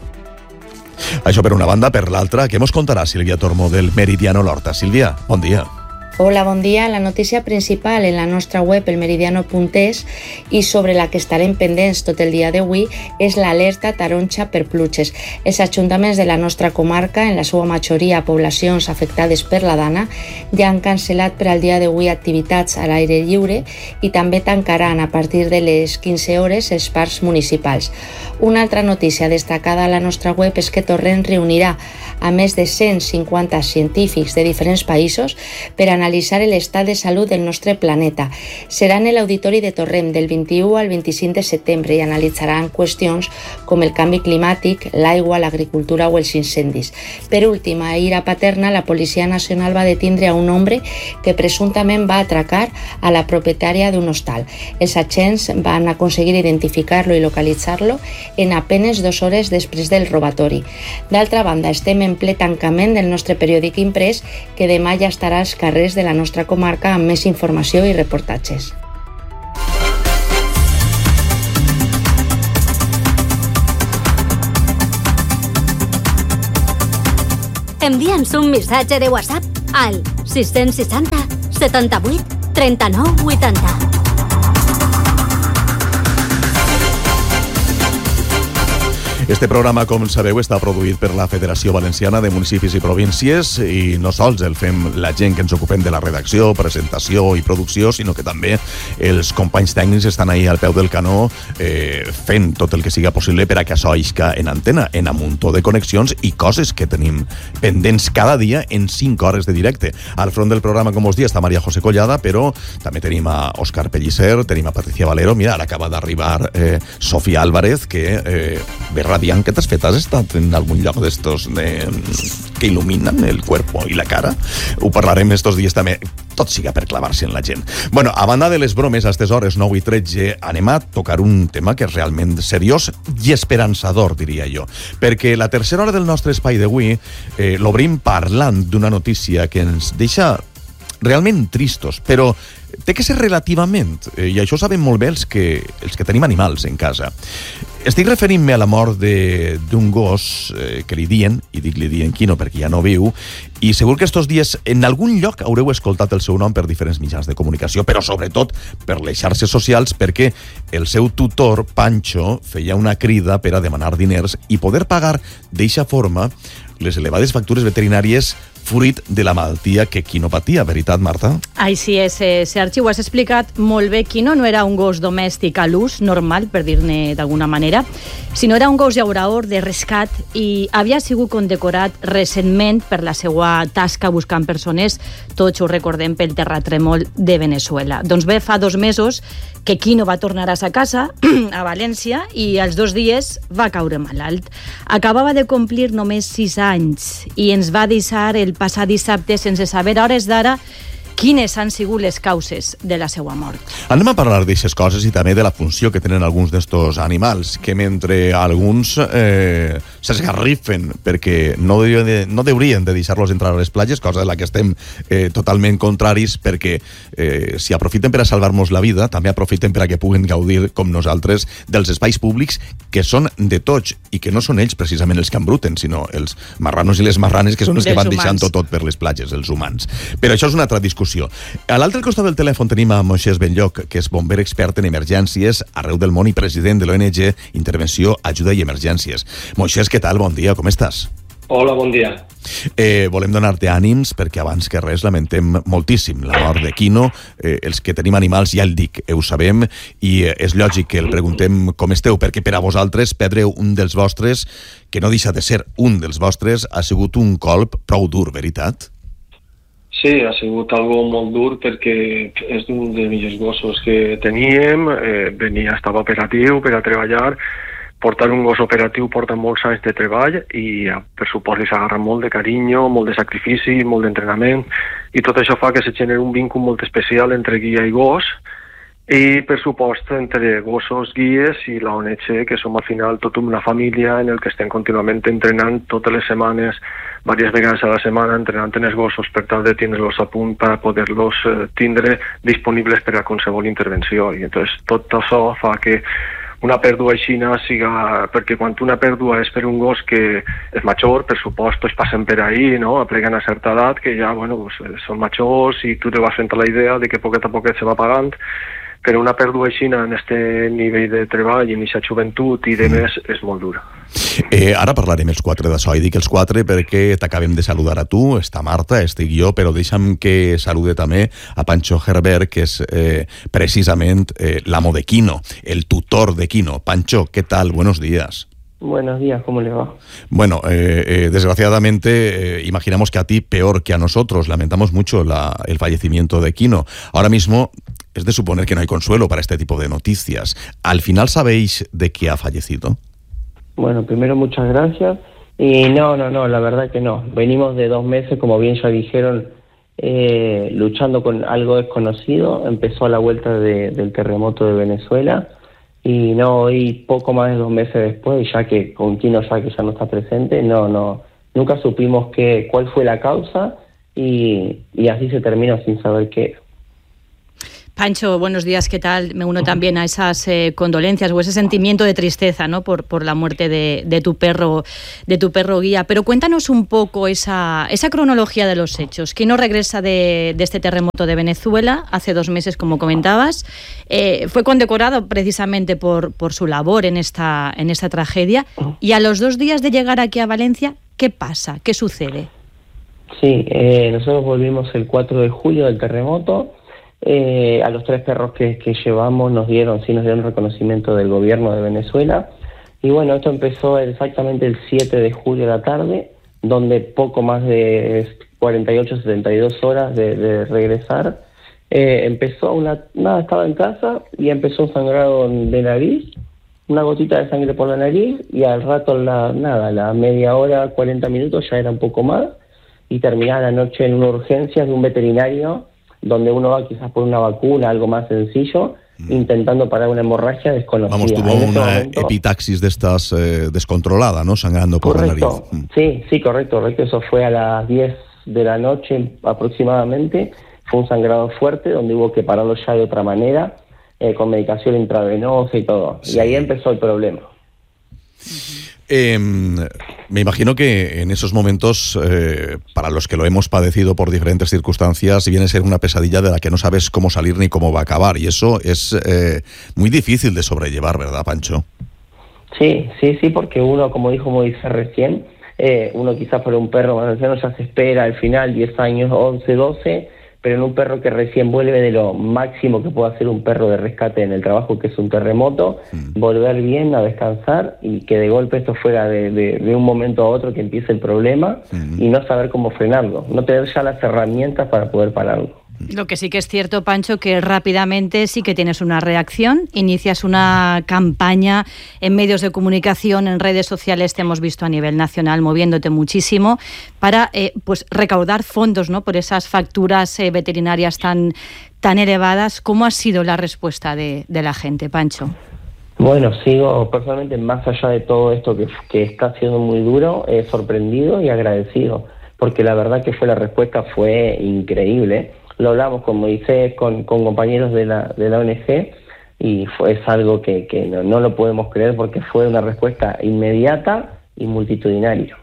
Speaker 1: Això per una banda, per l'altra, què mos contarà Sílvia Tormo del Meridiano L'Horta? Sílvia, bon dia.
Speaker 21: Hola, bon dia. La notícia principal en la nostra web, elmeridiano.es, i sobre la que estarem pendents tot el dia d'avui, és l'alerta taronja per pluges. Els ajuntaments de la nostra comarca, en la seva majoria poblacions afectades per la dana, ja han cancel·lat per al dia d'avui activitats a l'aire lliure i també tancaran a partir de les 15 hores els parcs municipals. Una altra notícia destacada a la nostra web és que Torrent reunirà a més de 150 científics de diferents països per analitzar analitzar l'estat de salut del nostre planeta. Serà en l'Auditori de Torrent del 21 al 25 de setembre i analitzaran qüestions com el canvi climàtic, l'aigua, l'agricultura o els incendis. Per últim, ahir a Paterna, la Policia Nacional va detindre a un home que presumptament va atracar a la propietària d'un hostal. Els agents van aconseguir identificar-lo i localitzar-lo en apenas 2 hores després del robatori. D'altra banda, estem en ple tancament del nostre periòdic imprès, que demà ja estarà als carrers de la nostra comarca amb més informació i reportatges.
Speaker 4: Envia'ns un missatge de WhatsApp al 660 78 39 80.
Speaker 1: Este programa, com sabeu, està produït per la Federació Valenciana de Municipis i Províncies i no sols el fem la gent que ens ocupem de la redacció, presentació i producció, sinó que també els companys tècnics estan ahí al peu del canó fent tot el que siga possible per a que això isca en antena, en un muntó de connexions i coses que tenim pendents cada dia en 5 hores de directe. Al front del programa, com us dia, està Maria José Collada, però també tenim a Òscar Pellicer, tenim a Patricia Valero, mira, ara acaba d'arribar Sofía Álvarez, que ve radiant. ¿Qué t'has fet? Has estat en algun lloc d'estos que il·luminen el cuerpo i la cara? Ho parlarem estos dies també. Tot siga per clavar-se en la gent. Bueno, a banda de les bromes, a estes hores 9 i 13, anem a tocar un tema que és realment seriós i esperançador, diria jo. Perquè la tercera hora del nostre espai d'avui l'obrim parlant d'una notícia que ens deixa realment tristos, però té que ser relativament, i això ho sabem molt bé els que tenim animals en casa. Estic referint-me a la mort d'un gos que li dien, i dic li dien Quino perquè ja no viu, i segur que estos dies en algun lloc haureu escoltat el seu nom per diferents mitjans de comunicació, però sobretot per les xarxes socials, perquè el seu tutor, Pancho, feia una crida per a demanar diners i poder pagar d'eixa forma les elevades factures veterinàries fruit de la malaltia que Quino patia, veritat, Marta?
Speaker 9: Així és, Sergi, ho has explicat molt bé. Quino no era un gos domèstic a l'ús normal, per dir-ne d'alguna manera, sinó era un gos llaurador de rescat i havia sigut condecorat recentment per la seva tasca buscant persones, tots ho recordem pel terratrèmol de Venezuela. Doncs bé, fa 2 mesos que Quino va tornar a sa casa, a València, i als 2 dies va caure malalt. Acabava de complir només 6 anys i ens va deixar el passat dissabte sense saber a hores d'ara quines han sigut les causes de la seva mort.
Speaker 1: Anem a parlar d'aixes coses i també de la funció que tenen alguns d'estos animals, que mentre alguns s'esgarrifen perquè no deurien de deixar-los entrar a les platges, cosa de la que estem totalment contraris, perquè si aprofiten per a salvar-nos la vida, també aprofiten per a que puguen gaudir, com nosaltres, dels espais públics que són de tots i que no són ells precisament els que embruten, sinó els marranos i les marranes que són els que van deixant tot per les platges, els humans. Però això és una altra discussió. A l'altre costat del telèfon tenim a Moisès Benlloc, que és bomber expert en emergències arreu del món i president de l'ONG Intervenció, Ajuda i Emergències. Moisès, què tal? Bon dia, com estàs?
Speaker 22: Hola, bon dia.
Speaker 1: Volem donar-te ànims perquè abans que res lamentem moltíssim la mort de Quino. Els que tenim animals, ja el dic, ho sabem, i és lògic que el preguntem com esteu, perquè per a vosaltres perdre un dels vostres, que no deixa de ser un dels vostres, ha sigut un colp prou dur, veritat?
Speaker 22: Sí, ha sigut algo molt dur perquè és un dels millors gossos que teníem, estava operatiu per a treballar. Portar un gos operatiu porta molts anys de treball i per supost li s'agarra molt de carinyo, molt de sacrifici, molt d'entrenament, i tot això fa que se generi un vincle molt especial entre guia i gos, i per supost entre gossos, guies i la ONG, que som al final tota una família en el que estem contínuament entrenant totes les setmanes, diverses vegades a la setmana, entrenant en els gossos per tal de tindre-los a punt per poder-los tindre disponibles per a qualsevol intervenció. I entonces tot això fa que una pèrdua aixina siga... Perquè quan una pèrdua és per un gos que és major, per supost, passen per ahí, no? Apleguen a certa edat, que ja, bueno, són majors i tu te vas fent la idea de que poquet a poquet se va pagant, però una pèrdua aixina en este nivell de treball, en aquesta joventut i de més, és molt dura.
Speaker 1: Ara parlarem els 4 d'això, i dic els 4 perquè t'acabem de saludar a tu, està Marta, estic jo, però deixa'm que salude també a Pancho Herbert, que és precisament l'amo de Quino, el tutor de Quino. Pancho, què tal? Buenos días.
Speaker 3: Buenos días, ¿cómo le va?
Speaker 1: Bueno, desgraciadamente, imaginamos que a ti peor que a nosotros. Lamentamos mucho el fallecimiento de Quino. Ahora mismo es de suponer que no hay consuelo para este tipo de noticias. ¿Al final sabéis de qué ha fallecido?
Speaker 3: Bueno, primero muchas gracias. Y no, la verdad que no. Venimos de 2 meses, como bien ya dijeron, luchando con algo desconocido. Empezó a la vuelta del terremoto de Venezuela. Y no, hoy poco más de 2 meses después, ya que con Quino ya no está presente, nunca supimos cuál fue la causa y así se terminó sin saber qué.
Speaker 9: Pancho, buenos días, ¿qué tal? Me uno también a esas condolencias o ese sentimiento de tristeza, ¿no? por la muerte de tu perro guía. Pero cuéntanos un poco esa cronología de los hechos. Quino regresa de este terremoto de Venezuela hace 2 meses, como comentabas. Fue condecorado precisamente por su labor en esta tragedia. Y a los 2 días de llegar aquí a Valencia, ¿qué pasa? ¿Qué sucede?
Speaker 3: Sí, nosotros volvimos el 4 de julio del terremoto. A los 3 perros que llevamos nos dieron reconocimiento del gobierno de Venezuela. Y bueno, esto empezó exactamente el 7 de julio a la tarde, donde poco más de 48, 72 horas de regresar, empezó estaba en casa y empezó un sangrado de nariz, una gotita de sangre por la nariz, y al rato la media hora, 40 minutos ya era un poco más, y terminaba la noche en una urgencia de un veterinario, donde uno va quizás por una vacuna, algo más sencillo, intentando parar una hemorragia desconocida.
Speaker 1: Vamos, tuvo una epitaxis de estas descontrolada, ¿no? Sangrando por la nariz.
Speaker 3: Sí, correcto. Eso fue a las 10 de la noche aproximadamente. Fue un sangrado fuerte, donde hubo que pararlo ya de otra manera, con medicación intravenosa y todo. Sí. Y ahí empezó el problema.
Speaker 1: Me imagino que en esos momentos, para los que lo hemos padecido por diferentes circunstancias, viene a ser una pesadilla de la que no sabes cómo salir ni cómo va a acabar. Y eso es muy difícil de sobrellevar, ¿verdad, Pancho?
Speaker 3: Sí, porque uno, como dijo Moisés recién, uno quizás por un perro más anciano ya se espera al final 10 años, 11, 12... pero en un perro que recién vuelve de lo máximo que puede hacer un perro de rescate en el trabajo, que es un terremoto, volver bien a descansar y que de golpe esto fuera de un momento a otro que empiece el problema y no saber cómo frenarlo, no tener ya las herramientas para poder pararlo.
Speaker 9: Lo que sí que es cierto, Pancho, que rápidamente sí que tienes una reacción, inicias una campaña en medios de comunicación, en redes sociales, te hemos visto a nivel nacional moviéndote muchísimo para pues recaudar fondos, ¿no? Por esas facturas veterinarias tan elevadas. ¿Cómo ha sido la respuesta de la gente, Pancho?
Speaker 3: Bueno, sigo personalmente, más allá de todo esto que está siendo muy duro, sorprendido y agradecido, porque la verdad que la respuesta fue increíble. Lo hablamos con Moisés, con compañeros de la ONG, y es algo que no lo podemos creer, porque fue una respuesta inmediata i multitudinària.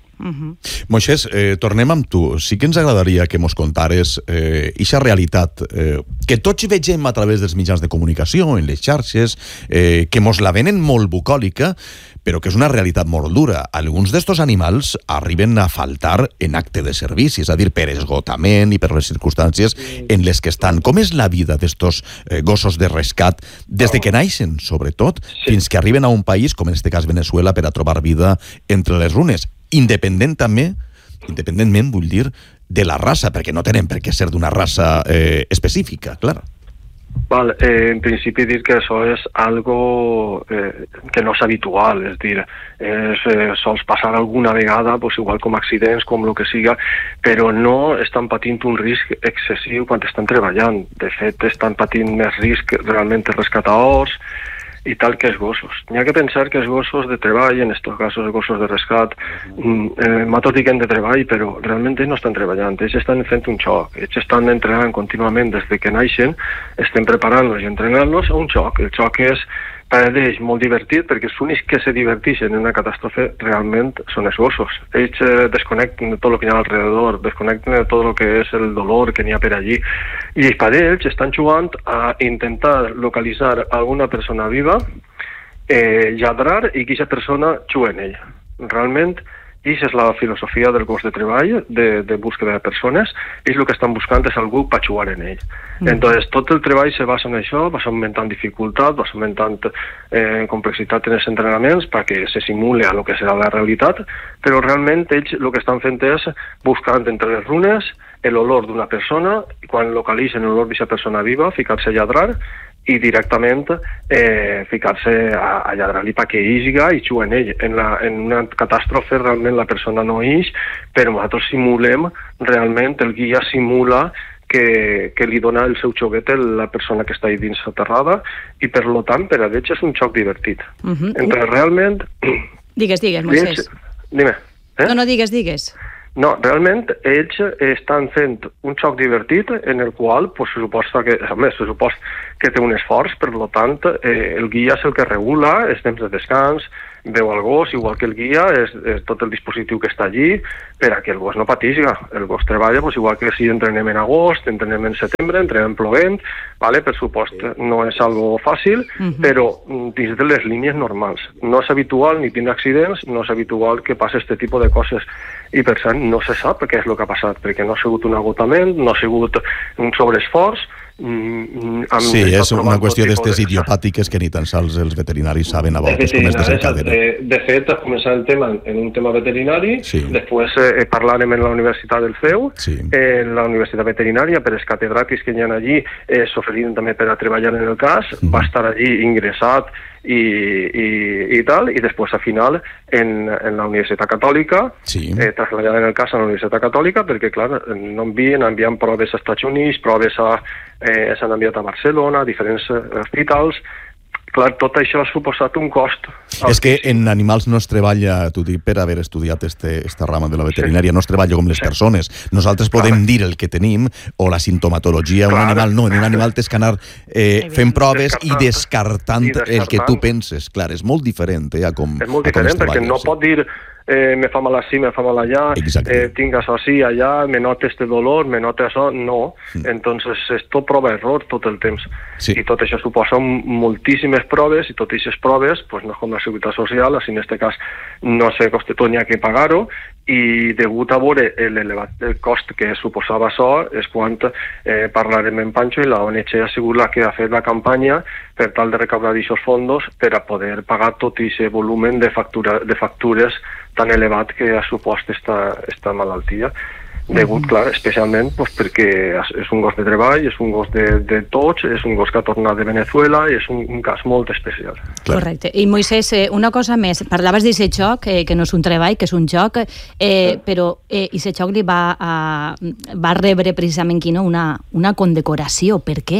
Speaker 1: Moisés, tornem amb tu. Sí que ens agradaria que mos contares eixa realitat que tots vegem a través dels mitjans de comunicació, en les xarxes, que mos la venen molt bucòlica, però que és una realitat molt dura. Alguns d'estos animals arriben a faltar en acte de servici, és a dir, per esgotament i per les circumstàncies en les que estan. Com és la vida d'estos gossos de rescat des de que naixen, sobretot, fins que arriben a un país, com en este cas Venezuela, per a trobar vida entre les runes? Independentment, vull dir, de la raça, perquè no tenen per què ser d'una raça específica, clar.
Speaker 22: Vale, en principi dir que això és algo que no és habitual, és dir, sols passar alguna vegada, pues igual com accidents, com el que siga, però no estan patint un risc excessiu quan estan treballant. De fet, estan patint més risc realment els rescatadors i tal que els gossos. N'hi ha que pensar que els gossos de treball, en aquests casos els gossos de rescat, nosaltres diguem de treball, però realment ells no estan treballant, ells estan fent un xoc, ells estan entrenant contínuament des de que naixen, estem preparant-los i entrenant-los a un xoc. El xoc és per a ells molt divertit, perquè els únics que se diverteixen en una catàstrofe realment són els gossos. Ells desconnecten de tot el que hi ha alrededor, desconnecten de tot el que és el dolor que n'hi ha per allí, i per ells estan jugant a intentar localitzar alguna persona viva, lladrar i que aquesta persona jugui en ell. Realment i és la filosofia del gos de treball, de búsqueda de persones, ells el que estan buscant és algú per jugar en ell. Entonces, tot el treball se basa en això, vas augmentant dificultat, vas augmentant complexitat en els entrenaments perquè se simule a lo que serà la realitat, però realment ells el que estan fent és buscant entre les runes l'olor d'una persona, i quan localitzen l'olor d'aquesta persona viva, ficar-se a lladrar, i directament ficar-se a lladrar-li perquè isga i jugar en ell. En una catàstrofe realment la persona no ix, però nosaltres simulem, realment el guia simula que li dona el seu xoguet a la persona que està ahí dins aterrada i per lo tant per a ells és un xoc divertit. Entre realment...
Speaker 9: Digues, Moisés.
Speaker 22: Dime.
Speaker 9: No, digues.
Speaker 22: No, realment ells estan fent un xoc divertit en el qual se suposa que té un esforç, per tant el guia és el que regula els temps de descans, veu el gos, igual que el guia, és tot el dispositiu que està allí per a que el gos no patisga. El gos treballa igual que si entrenem en agost, entrenem en setembre, entrenem plovent, per supost no és algo fàcil, però dins de les línies normals. No és habitual ni tindre accidents, no és habitual que passi aquest tipus de coses. I per tant no se sap què és el que ha passat, perquè no ha sigut un agotament, no ha sigut un sobreesforç.
Speaker 1: Sí, és una qüestió d'estes idiopàtiques que ni tan sols els veterinaris saben a voltes com es desencadenen.
Speaker 22: De fet, començar el tema en un tema veterinari, després parlarem en la Universitat del CEU, en la Universitat Veterinària, per els catedràtics que hi ha allí, s'oferien també per a treballar en el cas, va estar allí ingressat i tal, i després al final en la Universitat Catòlica, traslladant el cas a la Universitat Catòlica, perquè clar, no envien proves als Estats Units, proves s'han enviat a Barcelona, a diferents hospitals. Clar, tot això ha suposat un cost.
Speaker 1: És que en animals no es treballa, t'ho dic per haver estudiat esta rama de la veterinària, no es treballa com les persones. Nosaltres podem dir el que tenim o la sintomatologia, un animal no, en un animal tens que anar fent proves i descartant el que tu penses. Clar, és molt diferent a com es treballa.
Speaker 22: És molt diferent perquè no pot dir me fa mal així, me fa mal allà, tinc això així, allà, me nota este dolor, me nota això, no. Entonces, és tot prova-error tot el temps. I tot això suposa moltíssimes proves, i totes aquestes proves, no és com la Seguretat Social, així en aquest cas no se costa tot, n'hi ha que pagar-ho, i degut a veure l'elevat cost que suposava això, és quan parlarem en Pancho i la ONG ha sigut la que ha fet la campanya per tal de recaudar aquests fons per a poder pagar tot aquest volum de factures tan elevat que ha supost esta malaltia. Degut, clar, especialment perquè és un gos de treball, és un gos de tots, és un gos que ha tornat de Venezuela i és un cas molt especial.
Speaker 9: Correcte. I Moisés, una cosa més, parlaves d'aquest joc, que no és un treball, que és un joc, però aquest joc li va rebre precisament una condecoració. Per què?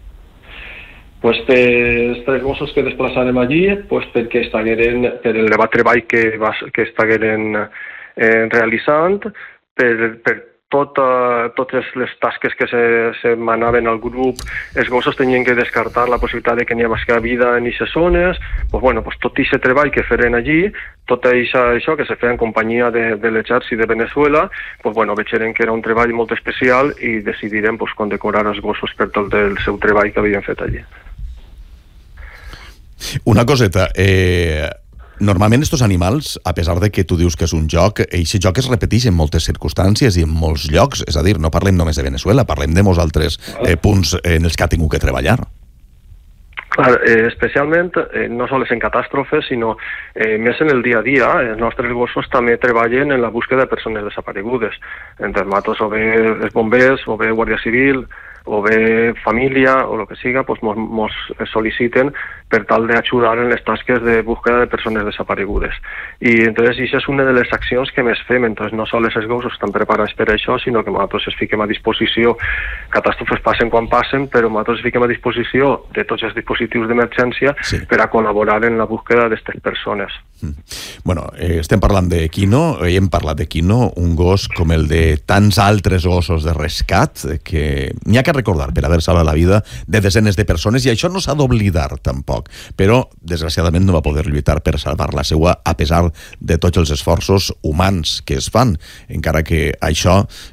Speaker 22: Pues els tres gossos que desplaçarem allí, perquè estagueren per l'elevat treball que estagueren realitzant, per totes les tasques que se manaven al grup, els gossos tenien que descartar la possibilitat de que n'hi hagués vida en aquestes zones, tot aquest treball que feren allí, tot això que se feia en companyia de l'exèrcit de Venezuela, vegeren que era un treball molt especial i decidirem condecorar els gossos per tot el seu treball que havien fet allí.
Speaker 1: Una coseta, normalment estos animals, a pesar de que tu dius que és un joc, aquest joc es repeteix en moltes circumstàncies i en molts llocs, és a dir, no parlem només de Venezuela, parlem de molts altres punts en els que ha tingut que treballar.
Speaker 22: Clar, especialment, no sols en catàstrofes, sinó més en el dia a dia. Els nostres gossos també treballen en la búsqueda de persones desaparegudes. Entre matos o bé els bombers, o bé Guàrdia Civil, o bé família, o el que siga, mos sol·liciten per tal d'ajudar en les tasques de búsqueda de persones desaparegudes. I entonces això és una de les accions que més fem. Entonces no sols els gossos estan preparats per això, sinó que nosaltres es fiquem a disposició, catàstrofes passen quan passen, però nosaltres es fiquem a disposició de tots els dispositius d'emergència per a col·laborar en la búsqueda d'aquestes persones.
Speaker 1: Bueno, estem parlant de Quino, hem parlat de Quino, un gos com el de tants altres gossos de rescat, que n'hi ha que recordar per haver salvat la vida de desenes de persones, i això no s'ha d'oblidar tampoc, però desgraciadament no va poder lluitar per salvar la seua a pesar de tots els esforços humans que es fan, encara que això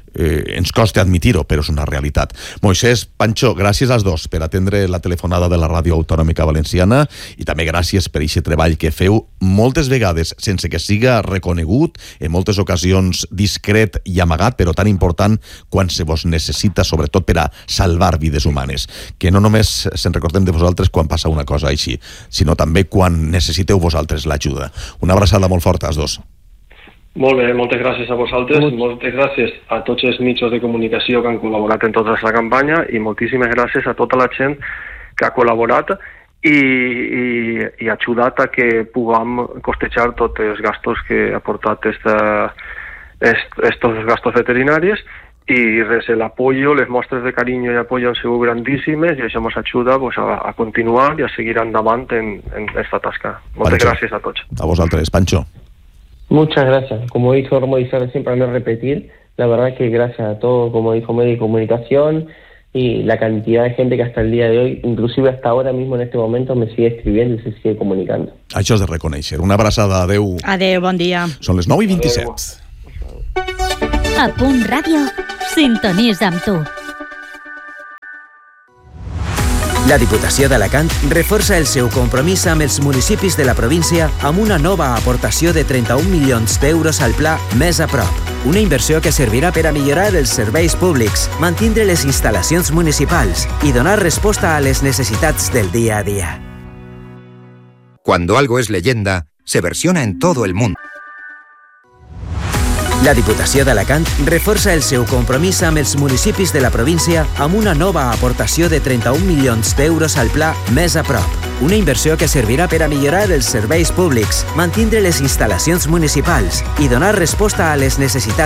Speaker 1: ens costa admitir-ho, però és una realitat. Moisès, Pancho, gràcies als dos per atendre la telefonada de la Ràdio Autonòmica Valenciana i també gràcies per aquest treball que feu moltes vegades sense que siga reconegut, en moltes ocasions discret i amagat, però tan important quan se vos necessita, sobretot per a salvar vides humanes. Que no només se'n recordem de vosaltres quan passa una cosa així, sinó també quan necessiteu vosaltres l'ajuda. Una abraçada molt forta als dos.
Speaker 22: Molt bé, moltes gràcies a vosaltres, moltes gràcies a tots els mitjans de comunicació que han col·laborat en tota aquesta campanya i moltíssimes gràcies a tota la gent que ha col·laborat i ha ajudat a que puguem costejar tots els gastos que ha portat estos gastos veterinaris i res, l'apoyo, les mostres de carinyo i apoyo han sigut grandíssimes i això ens ajuda a continuar i a seguir endavant en esta tasca. Moltes gràcies a tots.
Speaker 1: A vosaltres, Pancho.
Speaker 3: Muchas gracias. Como dijo Romo Isabel, siempre no repetir, la verdad que gracias a todos, como dijo Medio de Comunicación y la cantidad de gente que hasta el día de hoy, inclusive hasta ahora mismo en este momento, me sigue escribiendo y se sigue comunicando.
Speaker 1: Això és de reconèixer. Una abraçada, adeu.
Speaker 9: Adeu, bon dia.
Speaker 1: Són les 9:27.
Speaker 4: A Punt Ràdio, sintonitza amb tu.
Speaker 19: La Diputació d'Alacant reforça el seu compromís amb els municipis de la província amb una nova aportació de 31 milions d'euros al pla Més a prop. Una inversió que servirà per a millorar els serveis públics, mantindre les instal·lacions municipals i donar resposta a les necessitats del día a día.
Speaker 8: Cuando algo es leyenda, se versiona en todo el mundo.
Speaker 19: La Diputació d'Alacant reforça el seu compromís amb els municipis de la província amb una nova aportació de 31 milions d'euros al pla Més a prop. Una inversió que servirà per a millorar els serveis públics, mantindre les instal·lacions municipals i donar resposta a les necessitats